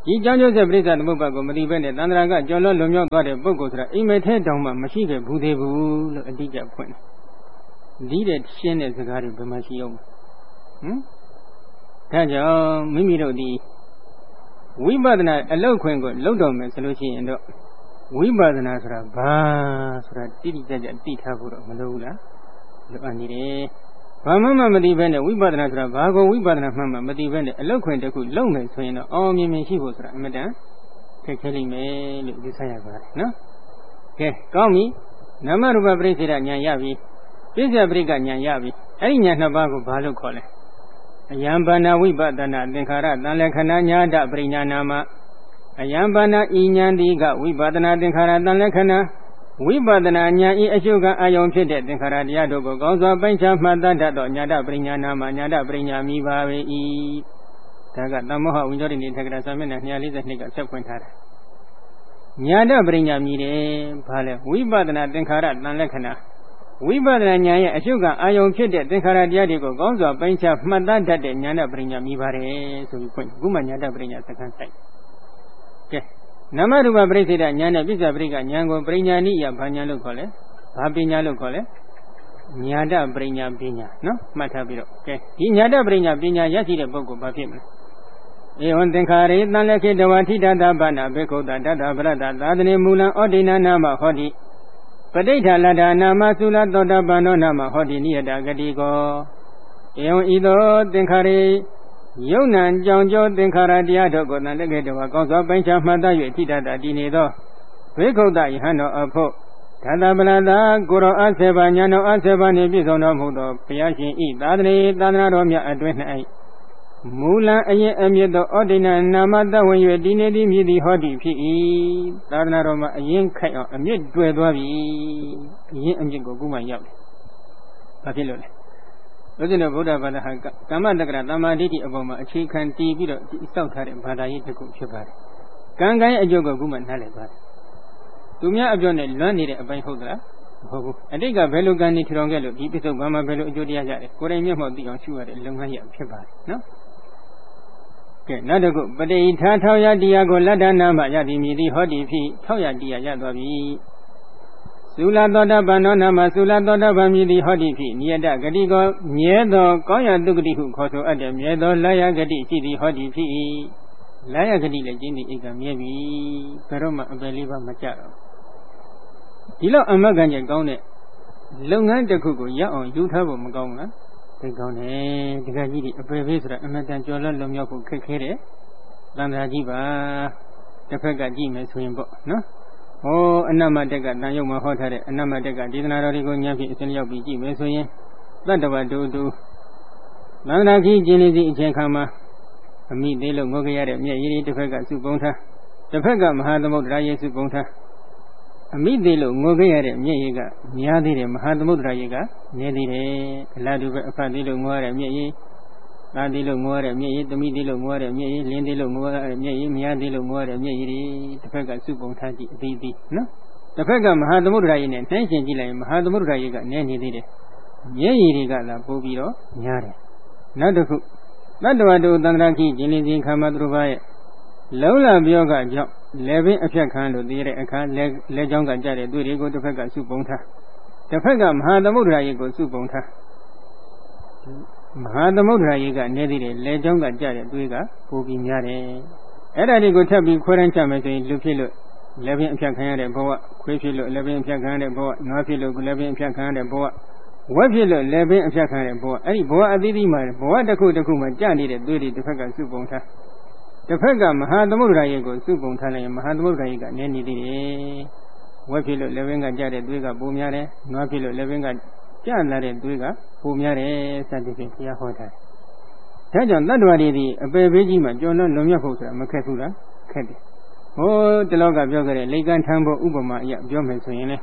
ဒီကြောင့်ကျိုးဆက်ပြိဿသမုပ္ပါကိုမတိဘဲနဲ့သန္တရာကကြော်လွန်လွန်မြောက်သွားတဲ့ပုဂ္ဂိုလ်ဆိုတာအိမ်မက်ထဲတောင်မှမရှိခဲ့ဘူးသေးဘူးလို့အတိအကျဖွင့်တယ်ဒီတဲ့ရှင်းတဲ့စကားတွေဘယ်မှာရှိအောင်ဟမ်ဒါကြောင့်မိမိတို့ဒီဝိပဿနာအလောက်ခွင့်ကိုလောက်တော်မယ်ဆိုလို့ရှိရင်တော့ဝိပဿနာဆိုတာဘာဆိုတာတိတိကျကျသိထားဖို့တော့မလိုဘူးလားလိုအပ်နေတယ်ဘာမှမမသိဘဲနဲ့ဝိပဿနာဆိုတာဘာကိုဝိပဿနာမှမှမသိဘဲနဲ့အလောက်ခွင့်တစ်ခုလုံမယ်ဆိုရင်တော့အောင်မြင်မြင်ရှိဖို့ဆိုတာအမှန်တန်ခက်ခဲလိမ့်မယ်လို့ယူဆရပါတယ်နော်ကဲကောင်းပြီနာမရူပပရိစ္ဆေဒဉာဏ်ရပြီပြစ္ဆပရိကဉာဏ်ရပြီအဲ့ဒီဉာဏ်နှစ်ပါးကိုဘာလို့ခေါ်လဲအယံဘာနာဝိပဿနာသင်္ခါရတန်လက္ခဏာညာတပရိညာနာမအယံဘာနာဤဉာဏ်ဒီကဝိပဿနာသင်္ခါရတန်လက္ခဏာဝိပဿနာဉာဏ်ဤအရှုကအာယုံဖြစ်တဲ့သင်္ခါရတရားတို့ကိုကောင်းစွာပိုင်းခြားမှတ်သားတတ်သောညာတပရိညာနာမညာတပရိညာမိပါပေ၏ဒါကသမ္မောဟဝိညောတိနေထက်ကရာစာမျက်နှာtwo hundred forty-twoကဆက်ဖွင့်ထားတာညာတပရိညာမိတယ်ဘာလဲဝိပဿနာသင်္ခါရတန်လက္ခဏာဝိပဿနာဉာဏ်ရဲ့အရှုကအာယုံဖြစ်တဲ့သင်္ခါရတရားတွေကိုကောင်းစွာပိုင်းခြားမှတ်သားတတ်တဲ့ဉာဏပရိညာမိပါတယ်ဆိုပြီးဖွင့်ခုမှဉာဏပရိညာစက္ကန့်ဆိုင်ကဲနာမရူပပရိစ္ဆေဒဉာဏ်နဲ့ပြစ္ဆပရိကဉာဏ်ကိုပရိညာနိယဘာဉာဏ်လို့ခေါ်လဲဘာပညာလို့ခေါ်လဲဉာဏပရိညာပညာနော်မှတ်ထားပြီးတော့ကဲဒီဉာဏပရိညာပညာရရှိတဲ့ပုဂ္ဂိုလ်ဘာဖြစ်မလဲဧဝံသင်္ခါရေတန်လက်ခေတဝါထိတတဗနာဘေခုတတတဗရတသာသနေမူလံဩဒိနာနာမဟောတိပဋိဋ္ဌာလတ္တနာမသုလသောတပန္နောနာမဟောတိနိယတဂတိကောဧဝံဤသောသင်္ခါရေယုံနံကြောင့်ကြောသင်္ခါရတရားတို့ကိုတန်လက်ခေတဝါကောင်းစွာပိုင်းခြားမှတ်သား၍ထိတတတည်နေသောဘေခုတယဟန်တော်အဖို့ဒါတပလတာကိုရောအဆေဘာညာတော်အဆေဘာနှင့်ပြည့်စုံတော်မူသောဘုရားရှင်ဤသာသနေသာသနာတော်မြတ်အတွင်း၌မူလအရင်အမြင့်သောဩဒိဏနာမတဝင်၍ဒီနေသည်မြည်သည်ဟောတိဖြစ်၏သာသနာတော်မှာအရင်ခိုက်အောင်အမြင့်တွေ့သွားပြီအရင်အမြင့်ကိုခုမှရောက်တယ်ဘာဖြစ်လို့လဲဘုရားဗုဒ္ဓဘာသာဟာကမ္မတက္ကရာတမ္မာဒိဋ္ဌိအပေါ်မှာအခြေခံတည်ပြီးတော့စောက်ထားတဲ့ဘာသာရေးတစ်ခုဖြစ်ပါတယ်ကံကံရဲ့အကျိုးကိုခုမှနားလည်သွားတယ်သူများအပြောနဲ့လွမ်းနေတဲ့အပိုင်းဟုတ်သလားမဟုတ်ဘူးအတိတ်ကဘယ်လိုကံနေထထောင်ခဲ့လို့ဒီပြစ္ဆုတ်ဘာမှဘယ်လိုအကျိုးတရားရတယ်ကိုယ်တိုင်မျက်မှောက်သိအောင်ရှုရတဲ့လုပ်ငန်းရဖြစ်ပါတယ်နော်ကဲနောက်တစ်ခုပဋိဌာထောက်ရတရားကိုလတ္တနာမယတိမြည်သည်ဟောတိဖြစ်ထောက်ရတရားရသွားပြီသုလသောတပန္နောနာမသုလသောတပန်မြည်သည်ဟောတိဖြစ်နိယတဂတိကိုမြဲသောကောင်းရတုဂတိဟုခေါ်ဆိုအပ်တဲ့မြဲသောလာယဂတိရှိသည်ဟောတိဖြစ်လာယဂတိလည်းကျင်းသည်ဧကမြဲပြီဘယ်တော့မှအပယ်လေးပါမကြတော့ဒီလောက်အမတ်ကံကျကောင်းတဲ့လုပ်ငန်းတစ်ခုကိုရအောင်ယူထားဖို့မကောင်းဘူးလားသိကောင်းတယ်ဒီကကြီးဒီအပယ်ပေးဆိုတာအမတန်ကြော်လွတ်လွန်မြောက်ဖို့ခက်ခဲတယ်လန္ဒရာကြီးပါတစ်ဖက်ကကြည့်မယ်ဆိုရင်ပေါ့နော်ဟောအနမတက်ကတန်ရုပ်မှာဟောထားတဲ့အနမတက်ကဒေသနာတော်တွေကိုဉာဏ်ဖြင့်အစဉ်ရောက်ပြီးကြည့်မယ်ဆိုရင်တတ္တဝတ္တုတုလန္ဒရာကြီးကျင်းနေစီအချိန်ခါမှာအမိသေးလို့ငေါကြရတဲ့မျက်ရည်တွေတစ်ဖက်ကစုပုံထားတစ်ဖက်ကမဟာသမုဒ္ဒရာရေစုပုံထားအမိသေးလို့ငိုခဲ့ရတဲ့မျက်ရည်ကများသေးတယ်မဟာသမုဒ္ဒရာရေကနည်းသေးတယ်အလားတူပဲအဖတ်သေးလို့ငိုရတဲ့မျက်ရည်သားသေးလို့ငိုရတဲ့မျက်ရည်သမီးသေးလို့ငိုရတဲ့မျက်ရည်လင်းသေးလို့ငိုရတဲ့မျက်ရည်မယားသေးလို့ငိုရတဲ့မျက်ရည်တွေတစ်ဖက်ကစုပုံထားကြည့်အသေးသေးနော်တစ်ဖက်ကမဟာသမုဒ္ဒရာရေနဲ့နှိုင်းယှဉ်ကြည့်လိုက်ရင်မဟာသမုဒ္ဒရာရေကနည်းနေသေးတယ်မျက်ရည်တွေကသာပိုပြီးတော့များတယ်နောက်တစ်ခုတတ္တဝတ္တုသန္တရာခိကျင်လင်းခြင်းခမသူတစ်ပါးရဲ့လုံးလပြောကကြောင့်လေပင်အဖြတ်ခံလို့သိရတဲ့အခါလဲလဲကြောင်းကကြတဲ့သူတွေကိုတစ်ဖက်ကစုပုံထားတစ်ဖက်ကမဟာသမုဒ္ဒရာရေကိုစုပုံထားမဟာသမုဒ္ဒရာရေကနေသေးတယ်လဲကြောင်းကကြတဲ့သူကပိုပြီးများတယ်အဲ့ဒါတွေကိုထပ်ပြီးခွဲတန်းချမယ်ဆိုရင်လူဖြစ်လို့လေပင်အဖြတ်ခံရတဲ့ဘဝခွေးဖြစ်လို့လေပင်အဖြတ်ခံရတဲ့ဘဝနွားဖြစ်လို့လေပင်အဖြတ်ခံရတဲ့ဘဝဝက်ဖြစ်လို့လေပင်အဖြတ်ခံရတဲ့ဘဝအဲ့ဒီဘဝအသီးသီးမှာဘဝတစ်ခုတစ်ခုမှာကြနေတဲ့သူတွေတစ်ဖက်ကစုပုံထားတစ်ဖက်ကမဟာသမုဒ္ဒရာရေကိုစုပုံထားလိုက်ရင်မဟာသမုဒ္ဒရာရေကနည်းနေသေးတယ်ဝက်ဖြစ်လို့လေပင်ကကြတဲ့သွေးကပိုများတယ်နွားဖြစ်လို့လေပင်ကကြလာတဲ့သွေးကပိုများတယ်စသဖြင့်ဘုရားဟောထားတယ်ဒါကြောင့်တတ္တဝါတွေဒီအပေပေးကြီးမှာကြော်လွန်လွန်မြတ်ဖို့ဆိုတာမခက်ဘူးလားခက်တယ်ဟိုတလောကပြောခဲ့တဲ့လိကံထံဖို့ဥပမာအရပြောမယ်ဆိုရင်လေ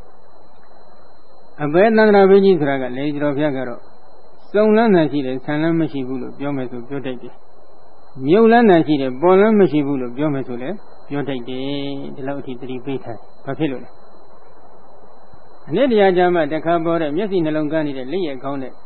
အပေသန္တရာပေးကြီးဆိုတာကလေကျော်ဘုရားကတော့စုံလန်းတာရှိတယ်ဆံလန်းမရှိဘူးလို့ပြောမယ်ဆိုပြောတတ်တယ်မြုပ်လန်းတာရှိတယ်ပေါ်လန်းမရှိဘူးလို့ပြောမယ်ဆိုလဲပြောတတ်တယ်ဒီလောက်အထိသတိပေးထားဘာဖြစ်လို့လဲအနည်းတရားကြမှာတခါပေါ်တဲ့မျက်စိနှလုံးကန်းနေတဲ့လက်ရကောင်းတဲ့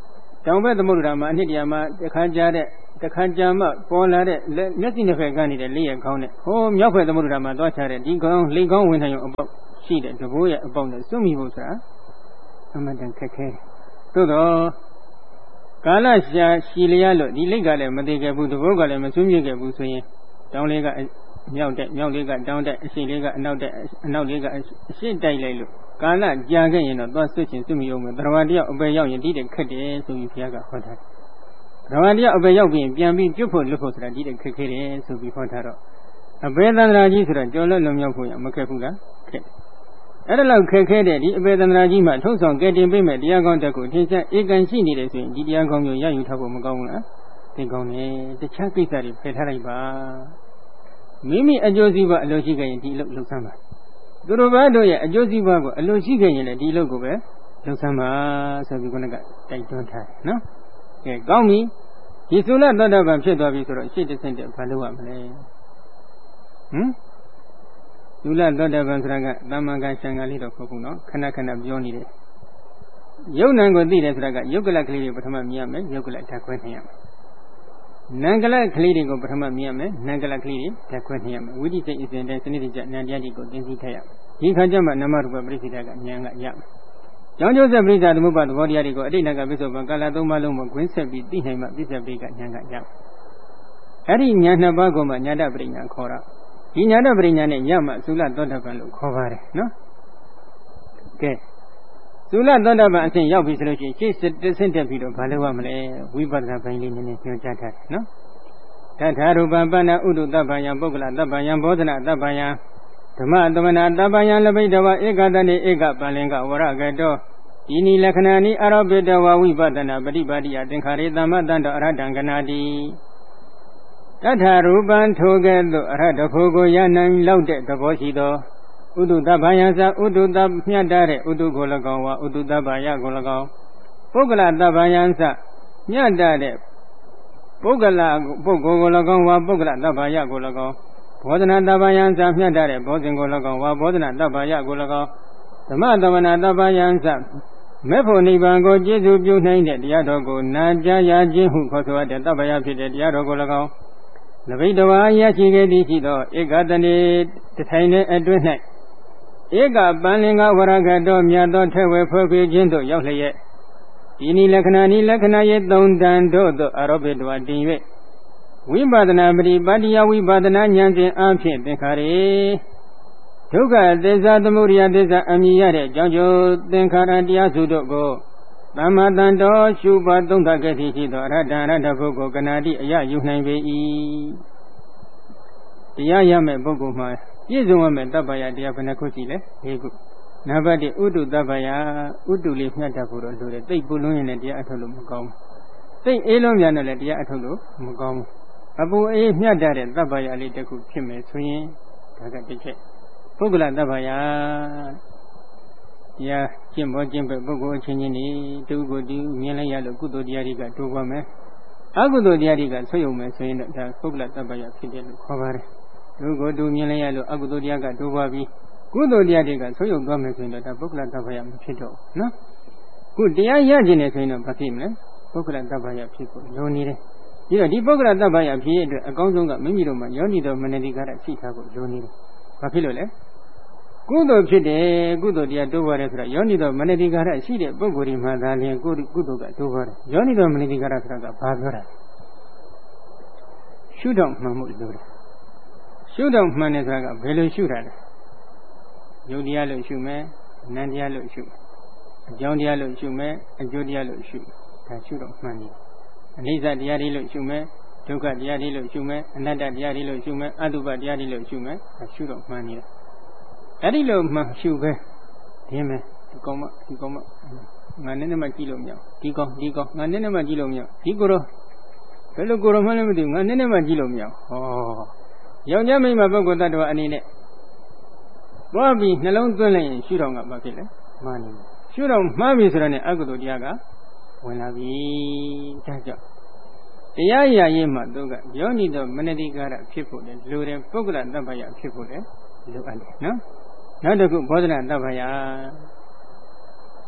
တောင်ဘက်သမုဒ္ဒရာမှာအနှစ်တရာမှာတခါကြားတဲ့တခါကြားမှပေါ်လာတဲ့မျက်စိနှစ်ဖက်ကနေတဲ့လေးရခေါင်းနဲ့ဟိုးမြောက်ဘက်သမုဒ္ဒရာမှာသွားချတဲ့ဒီခေါင်းလေခေါင်းဝင်ထိုင်ရုံအပေါက်ရှိတဲ့တဘိုးရဲ့အပေါက်နဲ့စွန့်မိဖို့ဆိုတာအမှန်တန်ခက်ခဲသို့တော့ကာလရှာရှည်လျက်လို့ဒီလိတ်ကလည်းမသေးခဲ့ဘူးတဘိုးကလည်းမစွန့်မြစ်ခဲ့ဘူးဆိုရင်တောင်လေးကမြောက်တဲ့မြောက်လေးကတောင်တဲ့အရှိလေးကအနောက်တဲ့အနောက်လေးကအရှိတိုက်လိုက်လို့ကာလကြာခဲ့ရင်တော့သွားဆွတ်ချင်စွန့်မိအောင်မယ်သရဝတယောက်အပေရောက်ရင်ဒီတဲ့ခက်တယ်ဆိုပြီးဘုရားကဟောထားတယ်သရဝတယောက်အပေရောက်ပြီးပြန်ပြီးပြုတ်ဖို့လွတ်ဖို့ဆိုတာဒီတဲ့ခက်ခဲတယ်ဆိုပြီးဟောထားတော့အပေသန္တရာကြီးဆိုတာကြော်လွတ်လွန်မြောက်ဖို့ရမခက်ဘူးလားခက်အဲ့ဒါလောက်ခက်ခဲတဲ့ဒီအပေသန္တရာကြီးမှာထုံးဆောင်ကဲတင်ပေးမဲ့တရားကောင်းတက်ကိုအထင်ရှားဧကန်ရှိနေတယ်ဆိုရင်ဒီတရားကောင်းမျိုးရယူထားဖို့မကောင်းဘူးလားသင်ကောင်းတယ်တခြားကိစ္စတွေဖယ်ထားလိုက်ပါမိမိအကျိုးစီးပွားအလိုရှိခဲ့ရင်ဒီလုပ်လုပ်ဆမ်းပါသူတို့ဘာတို့ရဲ့အကျိုးစီးပွားကိုအလိုရှိခဲ့ရင်လည်းဒီလုပ်ကိုပဲလုပ်ဆမ်းပါဆိုပြီးခုနကတိုက်တွန်းထားတယ်နော်ကဲကောင်းပြီဒီသုလသောတာပန်ဖြစ်သွားပြီဆိုတော့ရှေ့တစ်ဆင့်တည်းဘာလုပ်ရမလဲဟမ်သုလသောတာပန်ဆိုတာကသမ္မာကံရှံကလေးတော့ခေါ်ဘူးနော်ခဏခဏပြောနေတယ်ယုတ်နံကိုသိတယ်ဆိုတာကယုတ်ကလကလေးတွေပထမမြင်ရမယ်ယုတ်ကလဓာတ်ခွဲနေရမယ်နံကလကလေးတွေကိုပထမမြင်ရမယ်နံကလကလေးတွေဓာတ်ခွဲနေရမယ်ဝိသိစိတ်အစဉ်တဲ့စနစ်တကျနံတရားတွေကိုသင်သိထားရမယ်ဒီခါကျမှနမရူပပရိစ္ဆေဒကဉာဏ်ကရမယ်ကျောင်းကျိုးဆက်ပရိစ္ဆာသမုပ္ပါသဘောတရားတွေကိုအတိတ်ကပစ္စုပန်ကာလသုံးပါးလုံးမှာဂွင်းဆက်ပြီးသိနိုင်မှပစ္စပရိကဉာဏ်ကရမယ်အဲ့ဒီဉာဏ်နှစ်ပါးကိုမှဉာဏပရိညာခေါ်တာဒီဉာဏပရိညာနဲ့ရမှသုလသောတာပန်လို့ခေါ်ပါတယ်နော်ကဲသုလသောတာပန်အစဉ်ရောက်ပြီဆိုလို့ရှိရင်ရှေ့တစ်ဆင့်တက်ပြီးတော့ဘာလုပ်ရမလဲဝိပဿနာပိုင်းလေးနည်းနည်းညွှန်ကြားထားတယ်နော်တထာရူပပဏ္ဏဥဒ္ဓတပ္ပယံပုဂ္ဂလတပ္ပယံဘောဓနာတပ္ပယံဓမ္မသမနာတပ္ပယံလပိတဝဧကတနေဧကပလင်္ကဝရကတောဒီနိလက္ခဏာနိအာရောပိတဝဝိပဿနာပฏิပါတိယသင်္ခါရေသမ္မတန္တအရဟတံကနာတိတထာရူပံထိုကဲ့သို့အရဟတဖို့ကိုရနိုင်လောက်တဲ့သဘောရှိသောဥဒ္ဓတပ္ပယံသာဥဒ္ဓတမြတ်တဲ့ဥဒ္ဓကို၎င်းဝဥဒ္ဓတပ္ပယကို၎င်းပုဂ္ဂလတပ္ပယံသမြတ်တဲ့ပုဂ္ဂလပုဂ္ဂိုလ်ကို၎င်းဝပုဂ္ဂလတပ္ပယကို၎င်းဘောဓနာတပ္ပယံသမြတ်တဲ့ဘောဇင်ကို၎င်းဝဘောဓနာတပ္ပယကို၎င်းဓမ္မတဝနာတပ္ပယံသမေဖို့နိဗ္ဗာန်ကိုကျေစုပြုနိုင်တဲ့တရားတော်ကိုနာကြားရခြင်းဟုခေါ်ဆိုတဲ့တပ္ပယဖြစ်တဲ့တရားတော်ကို၎င်းလဘိတဝါရရှိခဲ့သည်ရှိသောဧကတနေတထိုင်တဲ့အတွင်း၌ဧကပန်လင်္ဂဝရကတောမြတ်သောထဲဝဲဖွဲ့ခွေခြင်းတို့ရောက်လျက်ဒီနိလက္ခဏာနိလက္ခဏာရဲ့သုံးတန်တို့သို့အာရောပိတဝါတင်၍ဝိပဿနာပရိပါတိယဝိပဿနာဉာဏ်ဖြင့်အဖြစ်သင်္ခါရေဒုက္ခသစ္စာသမုဒယသစ္စာအမြင်ရတဲ့အကြောင်းကျိုးသင်္ခါရတရားစုတို့ကိုသမ္မာတန်တော်ရှုပါသုံးသပ်ခဲ့သည်ရှိသောအရဟတအရဟတပုဂ္ဂိုလ်ကနာတိအယယူနိုင်ပေ၏တရားရမဲ့ပုဂ္ဂိုလ်မှာပြည့်စုံရမဲ့တပ္ပယတရားဘယ်နှခုရှိလဲ၄ခုနံပါတ်၁ဥဒ္ဓတပ္ပယဥဒ္ဓလေးမြတ်တတ်ဖို့တော့လိုတယ်သိပ်ပူလွန်းရင်လည်းတရားအထုတ်လို့မကောင်းဘူးသိပ်အေးလွန်းပြန်တော့လည်းတရားအထုတ်လို့မကောင်းဘူးအပူအေးမြတ်တဲ့တပ္ပယလေးတစ်ခုဖြစ်မယ်ဆိုရင်ဒါကတစ်ချက်ပုဂ္ဂလတပ္ပယတရားကျင့်ပေါ်ကျင့်ပဲပုဂ္ဂိုလ်အချင်းချင်းနေတူကိုတူမြင်လိုက်ရလို့ကုသိုလ်တရားတွေကတိုးပွားမယ်အကုသိုလ်တရားတွေကဆွေးယုံမယ်ဆိုရင်တော့ဒါပုဂ္ဂလတပ္ပယဖြစ်တယ်လို့ခေါ်ပါတယ်လူကိုတူမြင်လိုက်ရလို့အကုသိုလ်တရားကတိုးပွားပြီးကုသိုလ်တရားတွေကဆွေးယုံသွားမယ်ဆိုရင်တော့ဒါပုဂ္ဂလတပ္ပယမဖြစ်တော့ဘူးနော်ခုတရားရခြင်းနဲ့ဆိုရင်တော့ဘာဖြစ်မလဲပုဂ္ဂလတပ္ပယဖြစ်ဖို့လိုနေတယ်ပြီးတော့ဒီပုဂ္ဂလတပ္ပယဖြစ်ရဲ့အတွက်အကောင်းဆုံးကမိမိတို့မှာယောနိတော်မနတိကာရရှိထားဖို့လိုနေတယ်ဘာဖြစ်လို့လဲကုသိုလ်ဖြစ်တယ်ကုသိုလ်တရားတိုးပွားတယ်ဆိုတော့ယောနိတော်မနတိကာရရှိတဲ့ပုဂ္ဂိုလ်ဒီမှာသာလျှင်ကုကုသိုလ်ကတိုးပွားတယ်ယောနိတော်မနတိကာရဆိုတာကဘာပြောတာရှုတော့မှန်မှုလိုတယ်ရှုတော့မှန်တယ်ဆိုတာကဘယ်လိုရှုတာလဲယုတ်တရားလို့ရှုမယ်နံတရားလို့ရှုမယ်အကြောင်းတရားလို့ရှုမယ်အကျိုးတရားလို့ရှုဒါရှုတော့မှန်တယ်အနိစ္စတရားတွေလို့ရှုမယ်ဒုက္ခတရားတွေလို့ရှုမယ်အနတ္တတရားတွေလို့ရှုမယ်အတုပတရားတွေလို့ရှုမယ်ဒါရှုတော့မှန်တယ်အဲ့ဒီလိုမှရှုပဲဒီမဲ့ဒီကောင်မဒီကောင်မငါနဲ့နဲ့မှကြည့်လို့မရဒီကောင်ဒီကောင်ငါနဲ့နဲ့မှကြည့်လို့မရဒီကိုရောဘယ်လိုကိုရောမှလည်းမသိဘူးငါနဲ့နဲ့မှကြည့်လို့မရဟောယောက်ျားမိန်းမပုဂ္ဂိုလ်တ attva အနေနဲ့သွားပြီးနှလုံးသွင်းလိုက်ရင်ရှုတော့ကဘာဖြစ်လဲမှန်တယ်ရှုတော့မှားပြီဆိုတော့ ਨੇ အကုသိုလ်တရားကဝင်လာပြီဒါကြောင့်တရားရရေးမှာသူကယောနိတော်မနတိကာရဖြစ်ဖို့လေလူတဲ့ပုဂ္ဂလတပ္ပယဖြစ်ဖို့လေလိုအပ်တယ်နော်နောက်တစ်ခုဘောဓနာတပ္ပယ